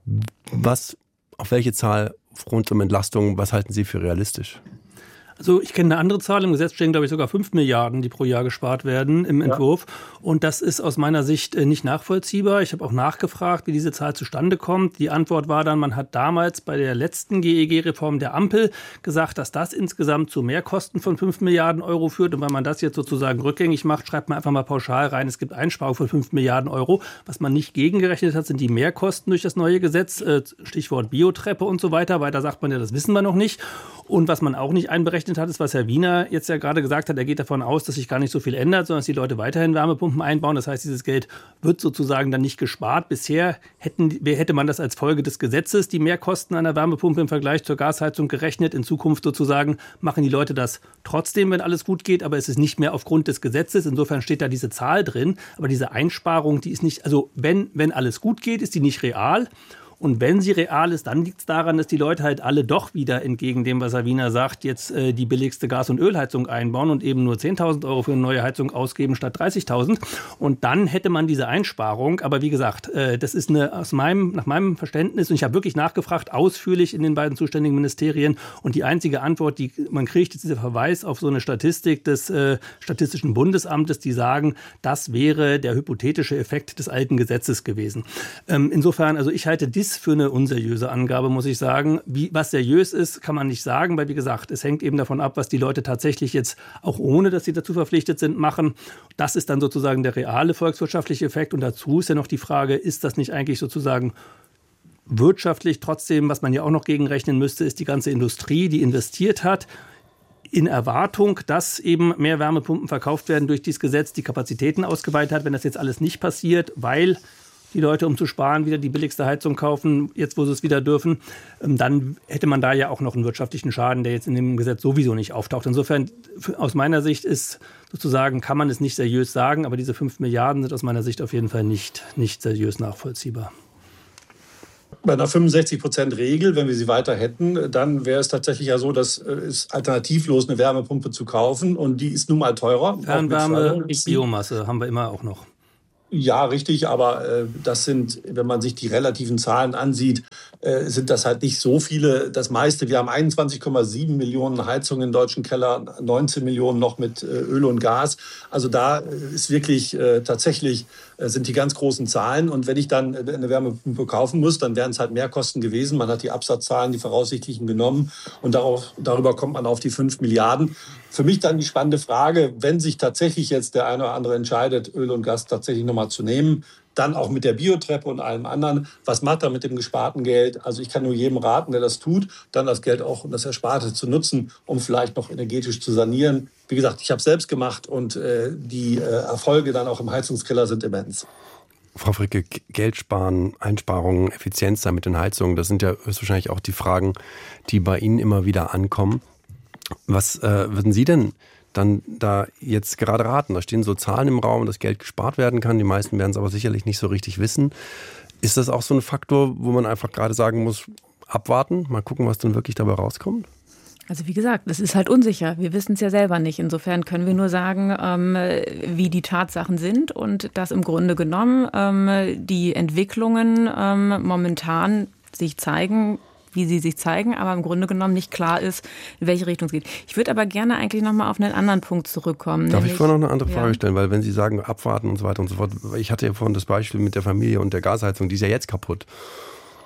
Was, auf welche Zahl rund um Entlastung, was halten Sie für realistisch? Also ich kenne eine andere Zahl, im Gesetz stehen, glaube ich, sogar fünf Milliarden, die pro Jahr gespart werden im Entwurf. Ja. Und das ist aus meiner Sicht nicht nachvollziehbar. Ich habe auch nachgefragt, wie diese Zahl zustande kommt. Die Antwort war dann, man hat damals bei der letzten G E G-Reform der Ampel gesagt, dass das insgesamt zu Mehrkosten von fünf Milliarden Euro führt. Und wenn man das jetzt sozusagen rückgängig macht, schreibt man einfach mal pauschal rein, es gibt Einsparungen von fünf Milliarden Euro. Was man nicht gegengerechnet hat, sind die Mehrkosten durch das neue Gesetz, Stichwort Biotreppe und so weiter. Weiter sagt man ja, das wissen wir noch nicht. Und was man auch nicht einberechnet hat, ist, was Herr Wiener jetzt ja gerade gesagt hat, er geht davon aus, dass sich gar nicht so viel ändert, sondern dass die Leute weiterhin Wärmepumpen einbauen. Das heißt, dieses Geld wird sozusagen dann nicht gespart. Bisher hätten, hätte man das als Folge des Gesetzes, die Mehrkosten einer Wärmepumpe im Vergleich zur Gasheizung gerechnet. In Zukunft sozusagen machen die Leute das trotzdem, wenn alles gut geht, aber es ist nicht mehr aufgrund des Gesetzes. Insofern steht da diese Zahl drin. Aber diese Einsparung, die ist nicht, also wenn, wenn alles gut geht, ist die nicht real. Und wenn sie real ist, dann liegt es daran, dass die Leute halt alle doch wieder entgegen dem, was Herr Wiener sagt, jetzt äh, die billigste Gas- und Ölheizung einbauen und eben nur zehntausend Euro für eine neue Heizung ausgeben statt dreißigtausend. Und dann hätte man diese Einsparung. Aber wie gesagt, äh, das ist eine aus meinem, nach meinem Verständnis, und ich habe wirklich nachgefragt, ausführlich in den beiden zuständigen Ministerien. Und die einzige Antwort, die man kriegt, ist dieser Verweis auf so eine Statistik des äh, Statistischen Bundesamtes, die sagen, das wäre der hypothetische Effekt des alten Gesetzes gewesen. Ähm, insofern, also ich halte dies für eine unseriöse Angabe, muss ich sagen. Wie, was seriös ist, kann man nicht sagen, weil wie gesagt, es hängt eben davon ab, was die Leute tatsächlich jetzt, auch ohne dass sie dazu verpflichtet sind, machen. Das ist dann sozusagen der reale volkswirtschaftliche Effekt. Und dazu ist ja noch die Frage, ist das nicht eigentlich sozusagen wirtschaftlich trotzdem, was man ja auch noch gegenrechnen müsste, ist die ganze Industrie, die investiert hat, in Erwartung, dass eben mehr Wärmepumpen verkauft werden durch dieses Gesetz, die Kapazitäten ausgeweitet hat. Wenn das jetzt alles nicht passiert, weil die Leute, um zu sparen, wieder die billigste Heizung kaufen, jetzt wo sie es wieder dürfen, dann hätte man da ja auch noch einen wirtschaftlichen Schaden, der jetzt in dem Gesetz sowieso nicht auftaucht. Insofern, aus meiner Sicht ist sozusagen, kann man es nicht seriös sagen, aber diese fünf Milliarden sind aus meiner Sicht auf jeden Fall nicht, nicht seriös nachvollziehbar. Bei einer fünfundsechzig Prozent Regel, wenn wir sie weiter hätten, dann wäre es tatsächlich ja so, dass es alternativlos eine Wärmepumpe zu kaufen und die ist nun mal teurer. Fernwärme, Biomasse haben wir immer auch noch. Ja, richtig, aber äh, das sind, wenn man sich die relativen Zahlen ansieht, äh, sind das halt nicht so viele. Das meiste, wir haben einundzwanzig Komma sieben Millionen Heizungen in deutschen Kellern, neunzehn Millionen noch mit äh, Öl und Gas. Also da äh, ist wirklich äh, tatsächlich äh, sind die ganz großen Zahlen. Und wenn ich dann äh, eine Wärmepumpe kaufen muss, dann wären es halt mehr Kosten gewesen. Man hat die Absatzzahlen, die voraussichtlichen genommen und darauf, darüber kommt man auf die fünf Milliarden. Für mich dann die spannende Frage, wenn sich tatsächlich jetzt der eine oder andere entscheidet, Öl und Gas tatsächlich nochmal zu nehmen, dann auch mit der Biotreppe und allem anderen, was macht er mit dem gesparten Geld? Also ich kann nur jedem raten, der das tut, dann das Geld auch, das Ersparte zu nutzen, um vielleicht noch energetisch zu sanieren. Wie gesagt, ich habe es selbst gemacht und äh, die äh, Erfolge dann auch im Heizungskeller sind immens. Frau Fricke, Geld sparen, Einsparungen, Effizienz sein mit den Heizungen, das sind ja höchstwahrscheinlich auch die Fragen, die bei Ihnen immer wieder ankommen. Was äh, würden Sie denn dann da jetzt gerade raten? Da stehen so Zahlen im Raum, dass Geld gespart werden kann. Die meisten werden es aber sicherlich nicht so richtig wissen. Ist das auch so ein Faktor, wo man einfach gerade sagen muss, abwarten, mal gucken, was dann wirklich dabei rauskommt? Also wie gesagt, es ist halt unsicher. Wir wissen es ja selber nicht. Insofern können wir nur sagen, ähm, wie die Tatsachen sind und dass im Grunde genommen ähm, die Entwicklungen ähm, momentan sich zeigen, wie sie sich zeigen, aber im Grunde genommen nicht klar ist, in welche Richtung es geht. Ich würde aber gerne eigentlich noch mal auf einen anderen Punkt zurückkommen. Darf nämlich, ich vorher noch eine andere Frage ja. stellen? Weil wenn Sie sagen, abwarten und so weiter und so fort, ich hatte ja vorhin das Beispiel mit der Familie und der Gasheizung, die ist ja jetzt kaputt.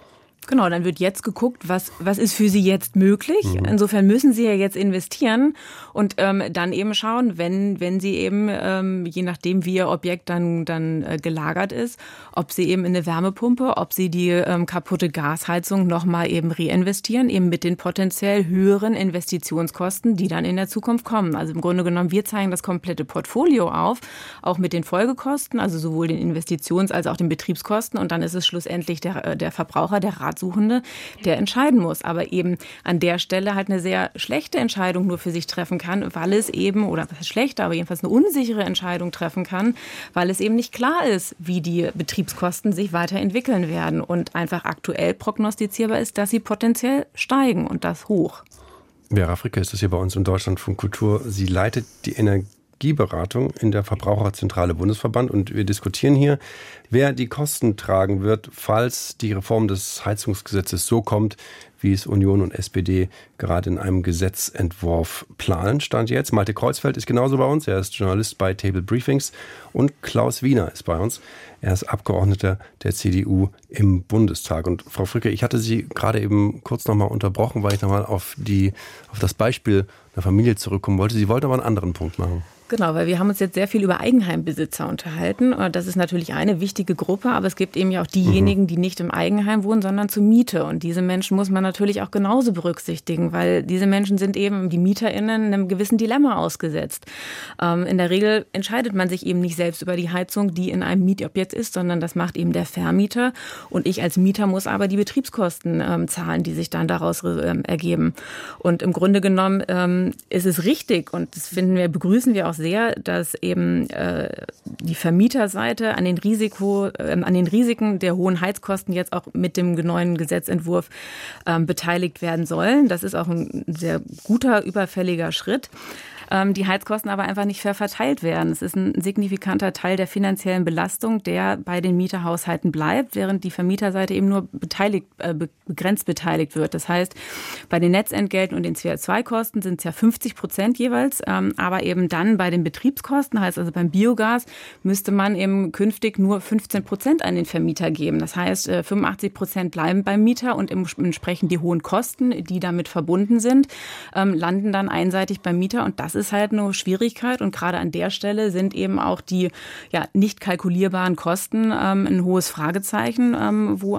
Genau, dann wird jetzt geguckt, was, was ist für Sie jetzt möglich. Mhm. Insofern müssen Sie ja jetzt investieren und ähm, dann eben schauen, wenn, wenn Sie eben, ähm, je nachdem wie Ihr Objekt dann, dann äh, gelagert ist, ob Sie eben in eine Wärmepumpe, ob Sie die ähm, kaputte Gasheizung nochmal eben reinvestieren, eben mit den potenziell höheren Investitionskosten, die dann in der Zukunft kommen. Also im Grunde genommen, wir zeigen das komplette Portfolio auf, auch mit den Folgekosten, also sowohl den Investitions- als auch den Betriebskosten. Und dann ist es schlussendlich der, der Verbraucher, der Rat Suchende, der entscheiden muss, aber eben an der Stelle halt eine sehr schlechte Entscheidung nur für sich treffen kann, weil es eben, oder was ist schlechter, aber jedenfalls eine unsichere Entscheidung treffen kann, weil es eben nicht klar ist, wie die Betriebskosten sich weiterentwickeln werden und einfach aktuell prognostizierbar ist, dass sie potenziell steigen und das hoch. Vera Fricke ist das hier bei uns im Deutschlandfunk Kultur. Sie leitet die Energieberatung in der Verbraucherzentrale Bundesverband und wir diskutieren hier, wer die Kosten tragen wird, falls die Reform des Heizungsgesetzes so kommt, wie es Union und S P D gerade in einem Gesetzentwurf planen. Stand jetzt. Malte Kreuzfeld ist genauso bei uns. Er ist Journalist bei Table Briefings. Und Klaus Wiener ist bei uns. Er ist Abgeordneter der C D U im Bundestag. Und Frau Fricke, ich hatte Sie gerade eben kurz nochmal unterbrochen, weil ich nochmal auf, die, auf das Beispiel der Familie zurückkommen wollte. Sie wollte aber einen anderen Punkt machen. Genau, weil wir haben uns jetzt sehr viel über Eigenheimbesitzer unterhalten. Das ist natürlich eine wichtige Gruppe, aber es gibt eben ja auch diejenigen, mhm. die nicht im Eigenheim wohnen, sondern zur Miete. Und diese Menschen muss man natürlich auch genauso berücksichtigen, weil diese Menschen sind eben, die MieterInnen, einem gewissen Dilemma ausgesetzt. In der Regel entscheidet man sich eben nicht selbst über die Heizung, die in einem Mietobjekt ist, sondern das macht eben der Vermieter. Und ich als Mieter muss aber die Betriebskosten ähm, zahlen, die sich dann daraus ähm, ergeben. Und im Grunde genommen ähm, ist es richtig, und das finden wir, begrüßen wir auch sehr, dass eben äh, die Vermieterseite an den Risiko, äh, an den Risiken der hohen Heizkosten jetzt auch mit dem neuen Gesetzentwurf äh, beteiligt werden sollen. Das ist auch ein sehr guter, überfälliger Schritt. Die Heizkosten aber einfach nicht fair verteilt werden. Es ist ein signifikanter Teil der finanziellen Belastung, der bei den Mieterhaushalten bleibt, während die Vermieterseite eben nur beteiligt, äh, begrenzt beteiligt wird. Das heißt, bei den Netzentgelten und den C O zwei Kosten sind es ja fünfzig Prozent jeweils, ähm, aber eben dann bei den Betriebskosten, heißt also beim Biogas, müsste man eben künftig nur fünfzehn Prozent an den Vermieter geben. Das heißt, äh, fünfundachtzig Prozent bleiben beim Mieter und entsprechend die hohen Kosten, die damit verbunden sind, ähm, landen dann einseitig beim Mieter, und das ist halt eine Schwierigkeit, und gerade an der Stelle sind eben auch die ja, nicht kalkulierbaren Kosten ähm, ein hohes Fragezeichen, ähm, wo,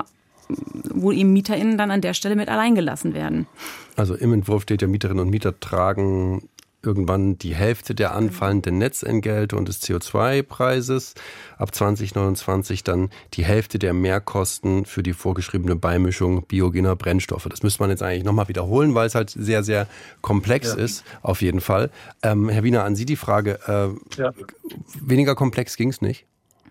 wo eben MieterInnen dann an der Stelle mit allein gelassen werden. Also im Entwurf steht ja, Mieterinnen und Mieter tragen irgendwann die Hälfte der anfallenden Netzentgelte und des C O zwei Preises. Ab zwanzig neunundzwanzig dann die Hälfte der Mehrkosten für die vorgeschriebene Beimischung biogener Brennstoffe. Das müsste man jetzt eigentlich nochmal wiederholen, weil es halt sehr, sehr komplex ja. ist, auf jeden Fall. Ähm, Herr Wiener, an Sie die Frage, äh, ja. weniger komplex ging es nicht?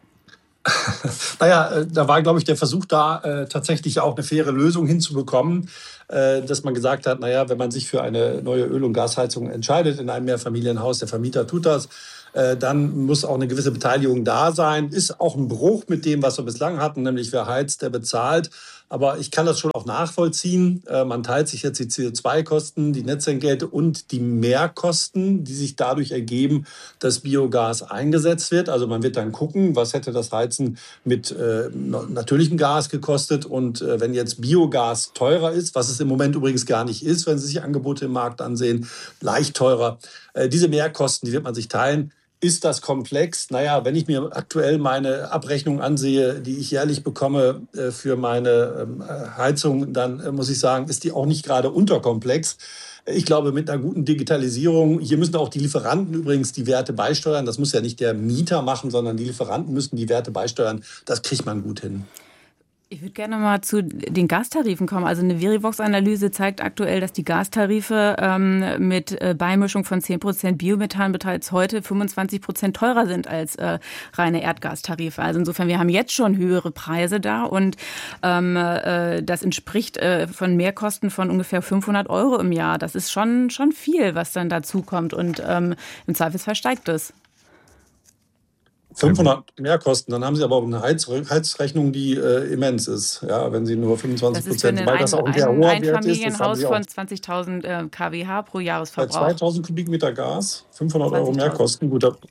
Naja, da war, glaube ich, der Versuch da, äh, tatsächlich auch eine faire Lösung hinzubekommen, äh, dass man gesagt hat, naja, wenn man sich für eine neue Öl- und Gasheizung entscheidet in einem Mehrfamilienhaus, der Vermieter tut das, äh, dann muss auch eine gewisse Beteiligung da sein. Ist auch ein Bruch mit dem, was wir bislang hatten, nämlich wer heizt, der bezahlt. Aber ich kann das schon auch nachvollziehen. Man teilt sich jetzt die C O zwei Kosten, die Netzentgelte und die Mehrkosten, die sich dadurch ergeben, dass Biogas eingesetzt wird. Also man wird dann gucken, was hätte das Heizen mit äh, natürlichem Gas gekostet. Und äh, wenn jetzt Biogas teurer ist, was es im Moment übrigens gar nicht ist, wenn Sie sich Angebote im Markt ansehen, leicht teurer. Äh, diese Mehrkosten, die wird man sich teilen. Ist das komplex? Naja, wenn ich mir aktuell meine Abrechnung ansehe, die ich jährlich bekomme äh, für meine äh, Heizung, dann äh, muss ich sagen, ist die auch nicht gerade unterkomplex. Ich glaube, mit einer guten Digitalisierung, hier müssen auch die Lieferanten übrigens die Werte beisteuern. Das muss ja nicht der Mieter machen, sondern die Lieferanten müssen die Werte beisteuern. Das kriegt man gut hin. Ich würde gerne mal zu den Gastarifen kommen. Also eine Verivox-Analyse zeigt aktuell, dass die Gastarife ähm, mit äh, Beimischung von zehn Prozent Biomethan bereits heute fünfundzwanzig Prozent teurer sind als äh, reine Erdgastarife. Also insofern, wir haben jetzt schon höhere Preise da, und ähm, äh, das entspricht äh, von Mehrkosten von ungefähr fünfhundert Euro im Jahr. Das ist schon, schon viel, was dann dazu kommt, und ähm, im Zweifelsfall steigt es. fünfhundert Mehrkosten, dann haben Sie aber auch eine Heiz- Heizrechnung, die äh, immens ist. Ja, wenn Sie nur fünfundzwanzig Prozent, weil das auch ein sehr hoher Wert ist. Ein Einfamilienhaus von zwanzigtausend äh, Kilowatt äh, pro Jahresverbrauch. Bei zweitausend Kubikmeter Gas, fünfhundert Euro Mehrkosten. Gut,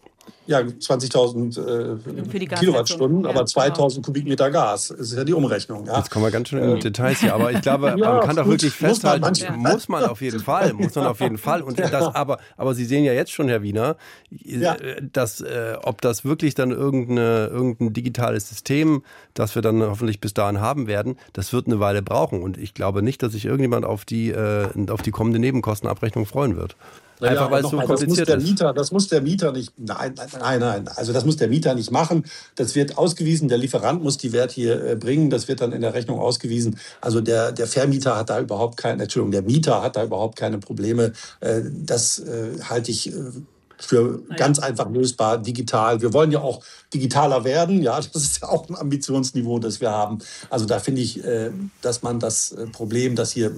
Ja, zwanzigtausend äh, Kilowattstunden, aber ja, zweitausend genau. Kubikmeter Gas. Das ist ja die Umrechnung. Ja. Jetzt kommen wir ganz schön in die Details hier, aber ich glaube, ja, man kann doch wirklich festhalten, muss man, muss man auf jeden Fall, muss man auf jeden Fall. Und das, aber, aber Sie sehen ja jetzt schon, Herr Wiener, ja. dass, äh, ob das wirklich dann irgendeine, irgendein digitales System, das wir dann hoffentlich bis dahin haben werden, das wird eine Weile brauchen. Und ich glaube nicht, dass sich irgendjemand auf die, äh, auf die kommende Nebenkostenabrechnung freuen wird. Einfach ja, weil es so mal, kompliziert das muss der ist. Mieter, das muss der Mieter nicht, nein, nein, nein, also das muss der Mieter nicht machen. Das wird ausgewiesen, der Lieferant muss die Wert hier äh, bringen, das wird dann in der Rechnung ausgewiesen. Also der, der Vermieter hat da überhaupt keine, Entschuldigung, der Mieter hat da überhaupt keine Probleme. Äh, das äh, halte ich äh, für ganz einfach lösbar, digital. Wir wollen ja auch digitaler werden, ja, das ist ja auch ein Ambitionsniveau, das wir haben. Also da finde ich, äh, dass man das Problem, das hier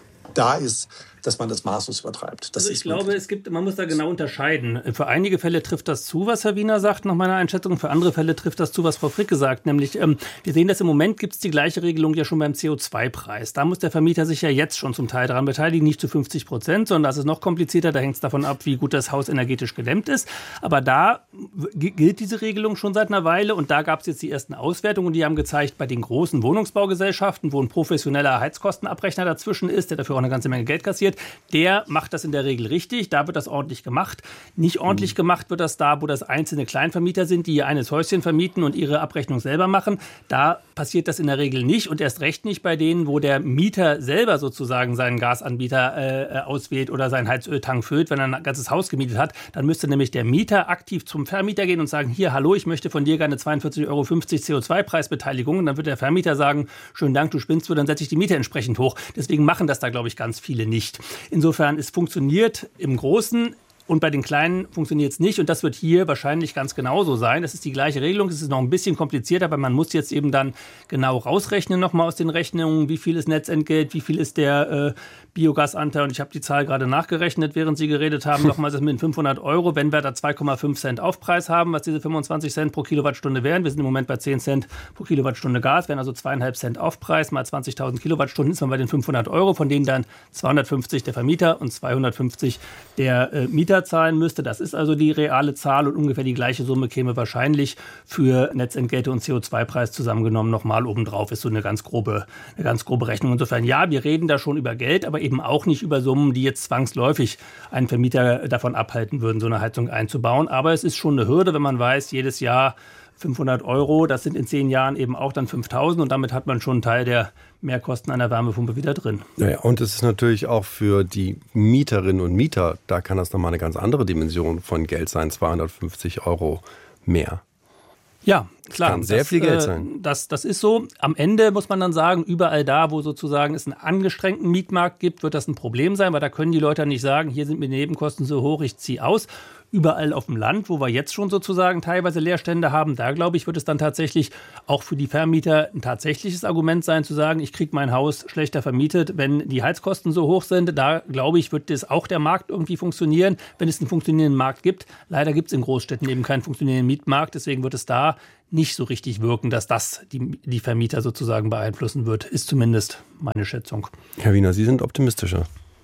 da ist, dass man das maßlos übertreibt. Das also ich ist glaube, möglich. es gibt, man muss da genau unterscheiden. Für einige Fälle trifft das zu, was Herr Wiener sagt, nach meiner Einschätzung. Für andere Fälle trifft das zu, was Frau Fricke sagt. Nämlich, ähm, wir sehen, dass im Moment gibt es die gleiche Regelung ja schon beim C O zwei Preis. Da muss der Vermieter sich ja jetzt schon zum Teil daran beteiligen, nicht zu fünfzig Prozent, sondern das ist noch komplizierter. Da hängt es davon ab, wie gut das Haus energetisch gedämmt ist. Aber da gilt diese Regelung schon seit einer Weile. Und da gab es jetzt die ersten Auswertungen. Und die haben gezeigt, bei den großen Wohnungsbaugesellschaften, wo ein professioneller Heizkostenabrechner dazwischen ist, der dafür auch eine ganze Menge Geld kassiert, der macht das in der Regel richtig, da wird das ordentlich gemacht. Nicht ordentlich gemacht wird das da, wo das einzelne Kleinvermieter sind, die ihr eines Häuschen vermieten und ihre Abrechnung selber machen. Da passiert das in der Regel nicht und erst recht nicht bei denen, wo der Mieter selber sozusagen seinen Gasanbieter äh, auswählt oder seinen Heizöltank füllt, wenn er ein ganzes Haus gemietet hat. Dann müsste nämlich der Mieter aktiv zum Vermieter gehen und sagen, hier, hallo, ich möchte von dir gerne zweiundvierzig Euro fünfzig C O zwei Preisbeteiligung. Und dann wird der Vermieter sagen, schönen Dank, du spinnst, dann setze ich die Miete entsprechend hoch. Deswegen machen das da, glaube ich, ganz viele nicht. Insofern, es funktioniert im Großen und bei den Kleinen funktioniert es nicht. Und das wird hier wahrscheinlich ganz genauso sein. Das ist die gleiche Regelung. Es ist noch ein bisschen komplizierter, aber man muss jetzt eben dann genau rausrechnen nochmal aus den Rechnungen, wie viel ist Netzentgelt, wie viel ist der äh, Biogasanteil. Und ich habe die Zahl gerade nachgerechnet, während Sie geredet haben. Nochmal, das mit fünfhundert Euro. Wenn wir da zwei Komma fünf Cent Aufpreis haben, was diese fünfundzwanzig Cent pro Kilowattstunde wären. Wir sind im Moment bei zehn Cent pro Kilowattstunde Gas, wären also zweieinhalb Cent Aufpreis mal zwanzigtausend Kilowattstunden, ist man bei den fünfhundert Euro, von denen dann zweihundertfünfzig der Vermieter und zweihundertfünfzig der äh, Mieter zahlen müsste. Das ist also die reale Zahl und ungefähr die gleiche Summe käme wahrscheinlich für Netzentgelte und C O zwei Preis zusammengenommen nochmal obendrauf. Ist so eine ganz grobe, eine ganz grobe Rechnung. Insofern, ja, wir reden da schon über Geld, aber eben auch nicht über Summen, die jetzt zwangsläufig einen Vermieter davon abhalten würden, so eine Heizung einzubauen. Aber es ist schon eine Hürde, wenn man weiß, jedes Jahr fünfhundert Euro, das sind in zehn Jahren eben auch dann fünftausend und damit hat man schon einen Teil der Mehrkosten einer Wärmepumpe wieder drin. Naja, und es ist natürlich auch für die Mieterinnen und Mieter, da kann das nochmal eine ganz andere Dimension von Geld sein, zweihundertfünfzig Euro mehr. Ja, klar. Das kann sehr das, viel Geld äh, sein. Das, das ist so. Am Ende muss man dann sagen, überall da, wo sozusagen es einen angestrengten Mietmarkt gibt, wird das ein Problem sein, weil da können die Leute nicht sagen, hier sind mir die Nebenkosten so hoch, ich ziehe aus. Überall auf dem Land, wo wir jetzt schon sozusagen teilweise Leerstände haben, da glaube ich, wird es dann tatsächlich auch für die Vermieter ein tatsächliches Argument sein, zu sagen, ich kriege mein Haus schlechter vermietet, wenn die Heizkosten so hoch sind. Da glaube ich, wird das auch der Markt irgendwie funktionieren, wenn es einen funktionierenden Markt gibt. Leider gibt es in Großstädten eben keinen funktionierenden Mietmarkt, deswegen wird es da nicht so richtig wirken, dass das die, die Vermieter sozusagen beeinflussen wird, ist zumindest meine Schätzung. Herr Wiener, Sie sind optimistischer.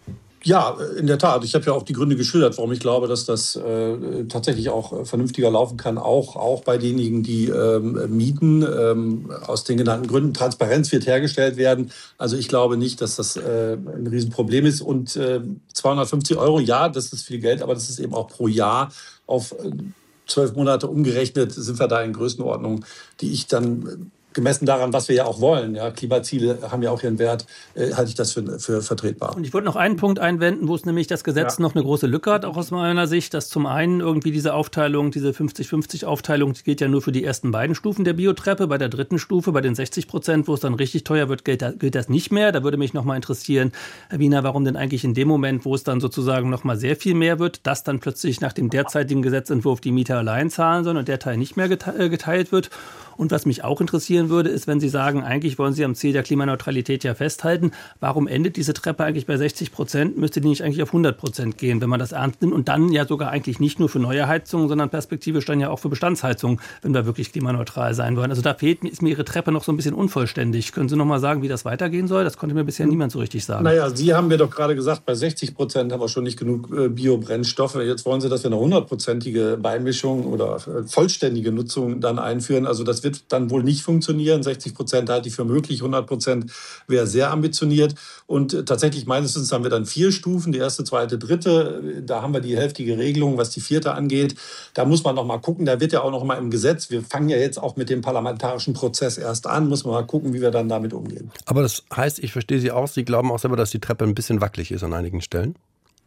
Ja, in der Tat. Ich habe ja auch die Gründe geschildert, warum ich glaube, dass das äh, tatsächlich auch äh, vernünftiger laufen kann, auch, auch bei denjenigen, die ähm, mieten. Ähm, aus den genannten Gründen. Transparenz wird hergestellt werden. Also ich glaube nicht, dass das äh, ein Riesenproblem ist. Und äh, zweihundertfünfzig Euro, ja, das ist viel Geld, aber das ist eben auch pro Jahr auf zwölf äh, Monate umgerechnet, sind wir da in Größenordnung, die ich dann... Äh, gemessen daran, was wir ja auch wollen, ja, Klimaziele haben ja auch ihren Wert, äh, halte ich das für, für vertretbar. Und ich wollte noch einen Punkt einwenden, wo es nämlich das Gesetz ja. noch eine große Lücke hat, auch aus meiner Sicht, dass zum einen irgendwie diese Aufteilung, diese fünfzig fünfzig Aufteilung, die gilt ja nur für die ersten beiden Stufen der Biotreppe. Bei der dritten Stufe, bei den sechzig Prozent, wo es dann richtig teuer wird, gilt, gilt das nicht mehr. Da würde mich noch mal interessieren, Herr Wiener, warum denn eigentlich in dem Moment, wo es dann sozusagen noch mal sehr viel mehr wird, das dann plötzlich nach dem derzeitigen Gesetzentwurf die Mieter allein zahlen sollen und der Teil nicht mehr geteilt wird. Und was mich auch interessieren würde, ist, wenn Sie sagen, eigentlich wollen Sie am Ziel der Klimaneutralität ja festhalten, warum endet diese Treppe eigentlich bei sechzig Prozent? Müsste die nicht eigentlich auf hundert Prozent gehen, wenn man das ernst nimmt? Und dann ja sogar eigentlich nicht nur für neue Heizungen, sondern perspektivisch dann ja auch für Bestandsheizungen, wenn wir wirklich klimaneutral sein wollen. Also da fehlt, ist mir Ihre Treppe noch so ein bisschen unvollständig. Können Sie noch mal sagen, wie das weitergehen soll? Das konnte mir bisher niemand so richtig sagen. Naja, Sie haben mir doch gerade gesagt, bei sechzig Prozent haben wir schon nicht genug äh, Biobrennstoffe. Jetzt wollen Sie, dass wir eine hundertprozentige Beimischung oder äh, vollständige Nutzung dann einführen. Also das wird dann wohl nicht funktionieren. sechzig Prozent halte ich für möglich, hundert Prozent wäre sehr ambitioniert. Und äh, tatsächlich meines Wissens haben wir dann vier Stufen, die erste, zweite, dritte. Da haben wir die hälftige Regelung, was die vierte angeht. Da muss man noch mal gucken. Da wird ja auch noch mal im Gesetz, wir fangen ja jetzt auch mit dem parlamentarischen Prozess erst an, muss man mal gucken, wie wir dann damit umgehen. Aber das heißt, ich verstehe Sie auch, Sie glauben auch selber, dass die Treppe ein bisschen wackelig ist an einigen Stellen?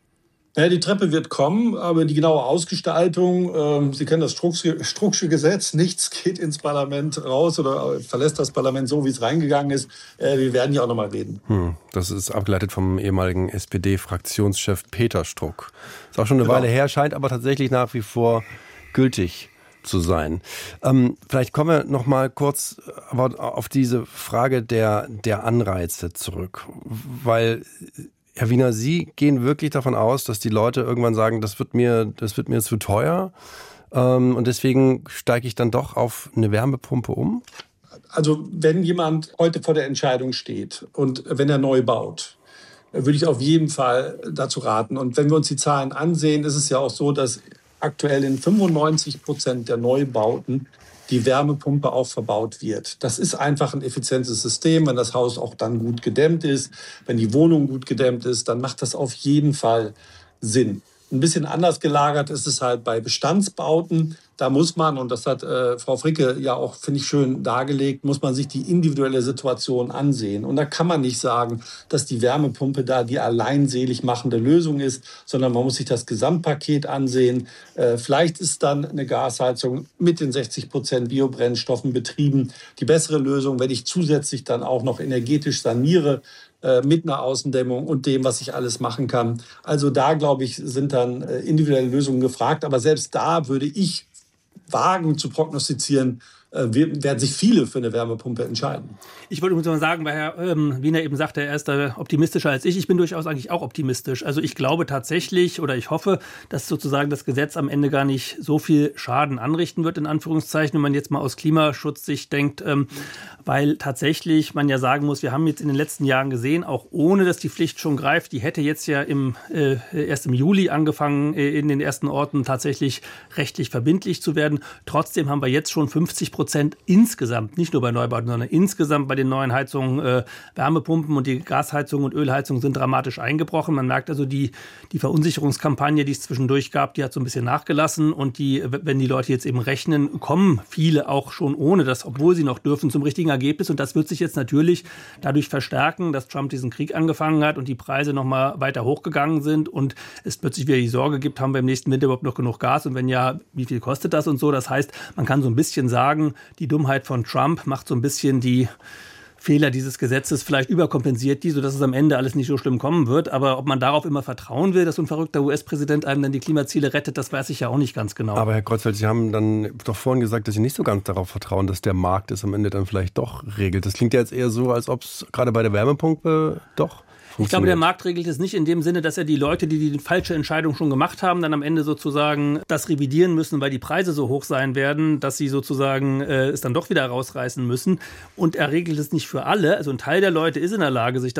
Ja, die Treppe wird kommen, aber die genaue Ausgestaltung, äh, Sie kennen das Strucksche, Strucksche Gesetz, nichts geht ins Parlament raus oder verlässt das Parlament so, wie es reingegangen ist. Äh, wir werden ja auch noch mal reden. Hm, das ist abgeleitet vom ehemaligen S P D-Fraktionschef Peter Struck. Ist auch schon eine Genau. Weile her, scheint aber tatsächlich nach wie vor gültig zu sein. Ähm, vielleicht kommen wir noch mal kurz aber auf diese Frage der, der Anreize zurück, weil Herr Wiener, Sie gehen wirklich davon aus, dass die Leute irgendwann sagen, das wird mir, das wird mir zu teuer ähm, und deswegen steige ich dann doch auf eine Wärmepumpe um? Also wenn jemand heute vor der Entscheidung steht und wenn er neu baut, würde ich auf jeden Fall dazu raten. Und wenn wir uns die Zahlen ansehen, ist es ja auch so, dass aktuell in fünfundneunzig Prozent der Neubauten die Wärmepumpe auch verbaut wird. Das ist einfach ein effizientes System. Wenn das Haus auch dann gut gedämmt ist, wenn die Wohnung gut gedämmt ist, dann macht das auf jeden Fall Sinn. Ein bisschen anders gelagert ist es halt bei Bestandsbauten. Da muss man, und das hat äh, Frau Fricke ja auch, finde ich, schön dargelegt, muss man sich die individuelle Situation ansehen. Und da kann man nicht sagen, dass die Wärmepumpe da die alleinselig machende Lösung ist, sondern man muss sich das Gesamtpaket ansehen. Äh, vielleicht ist dann eine Gasheizung mit den sechzig Prozent Biobrennstoffen betrieben die bessere Lösung, wenn ich zusätzlich dann auch noch energetisch saniere, mit einer Außendämmung und dem, was ich alles machen kann. Also da, glaube ich, sind dann individuelle Lösungen gefragt. Aber selbst da würde ich wagen zu prognostizieren, werden sich viele für eine Wärmepumpe entscheiden. Ich wollte übrigens mal sagen, weil Herr ähm, Wiener eben sagte, er ist da optimistischer als ich. Ich bin durchaus eigentlich auch optimistisch. Also ich glaube tatsächlich oder ich hoffe, dass sozusagen das Gesetz am Ende gar nicht so viel Schaden anrichten wird, in Anführungszeichen, wenn man jetzt mal aus Klimaschutzsicht denkt, ähm, weil tatsächlich man ja sagen muss, wir haben jetzt in den letzten Jahren gesehen, auch ohne, dass die Pflicht schon greift, die hätte jetzt ja im, äh, erst im Juli angefangen, äh, in den ersten Orten tatsächlich rechtlich verbindlich zu werden. Trotzdem haben wir jetzt schon fünfzig Prozent insgesamt, nicht nur bei Neubauten, sondern insgesamt bei den neuen Heizungen, äh, Wärmepumpen und die Gasheizungen und Ölheizungen sind dramatisch eingebrochen. Man merkt also, die, die Verunsicherungskampagne, die es zwischendurch gab, die hat so ein bisschen nachgelassen und die, wenn die Leute jetzt eben rechnen, kommen viele auch schon ohne das, obwohl sie noch dürfen, zum richtigen Ergebnis und das wird sich jetzt natürlich dadurch verstärken, dass Trump diesen Krieg angefangen hat und die Preise noch mal weiter hochgegangen sind und es plötzlich wieder die Sorge gibt, haben wir im nächsten Winter überhaupt noch genug Gas und wenn ja, wie viel kostet das und so. Das heißt, man kann so ein bisschen sagen, die Dummheit von Trump macht so ein bisschen die Fehler dieses Gesetzes vielleicht überkompensiert die, sodass es am Ende alles nicht so schlimm kommen wird. Aber ob man darauf immer vertrauen will, dass so ein verrückter U S-Präsident einem dann die Klimaziele rettet, das weiß ich ja auch nicht ganz genau. Aber Herr Kreuzfeld, Sie haben dann doch vorhin gesagt, dass Sie nicht so ganz darauf vertrauen, dass der Markt es am Ende dann vielleicht doch regelt. Das klingt ja jetzt eher so, als ob es gerade bei der Wärmepumpe doch Ich glaube, der Markt regelt es nicht in dem Sinne, dass er die Leute, die die falsche Entscheidung schon gemacht haben, dann am Ende sozusagen das revidieren müssen, weil die Preise so hoch sein werden, dass sie sozusagen äh, es dann doch wieder rausreißen müssen. Und er regelt es nicht für alle. Also ein Teil der Leute ist in der Lage, sich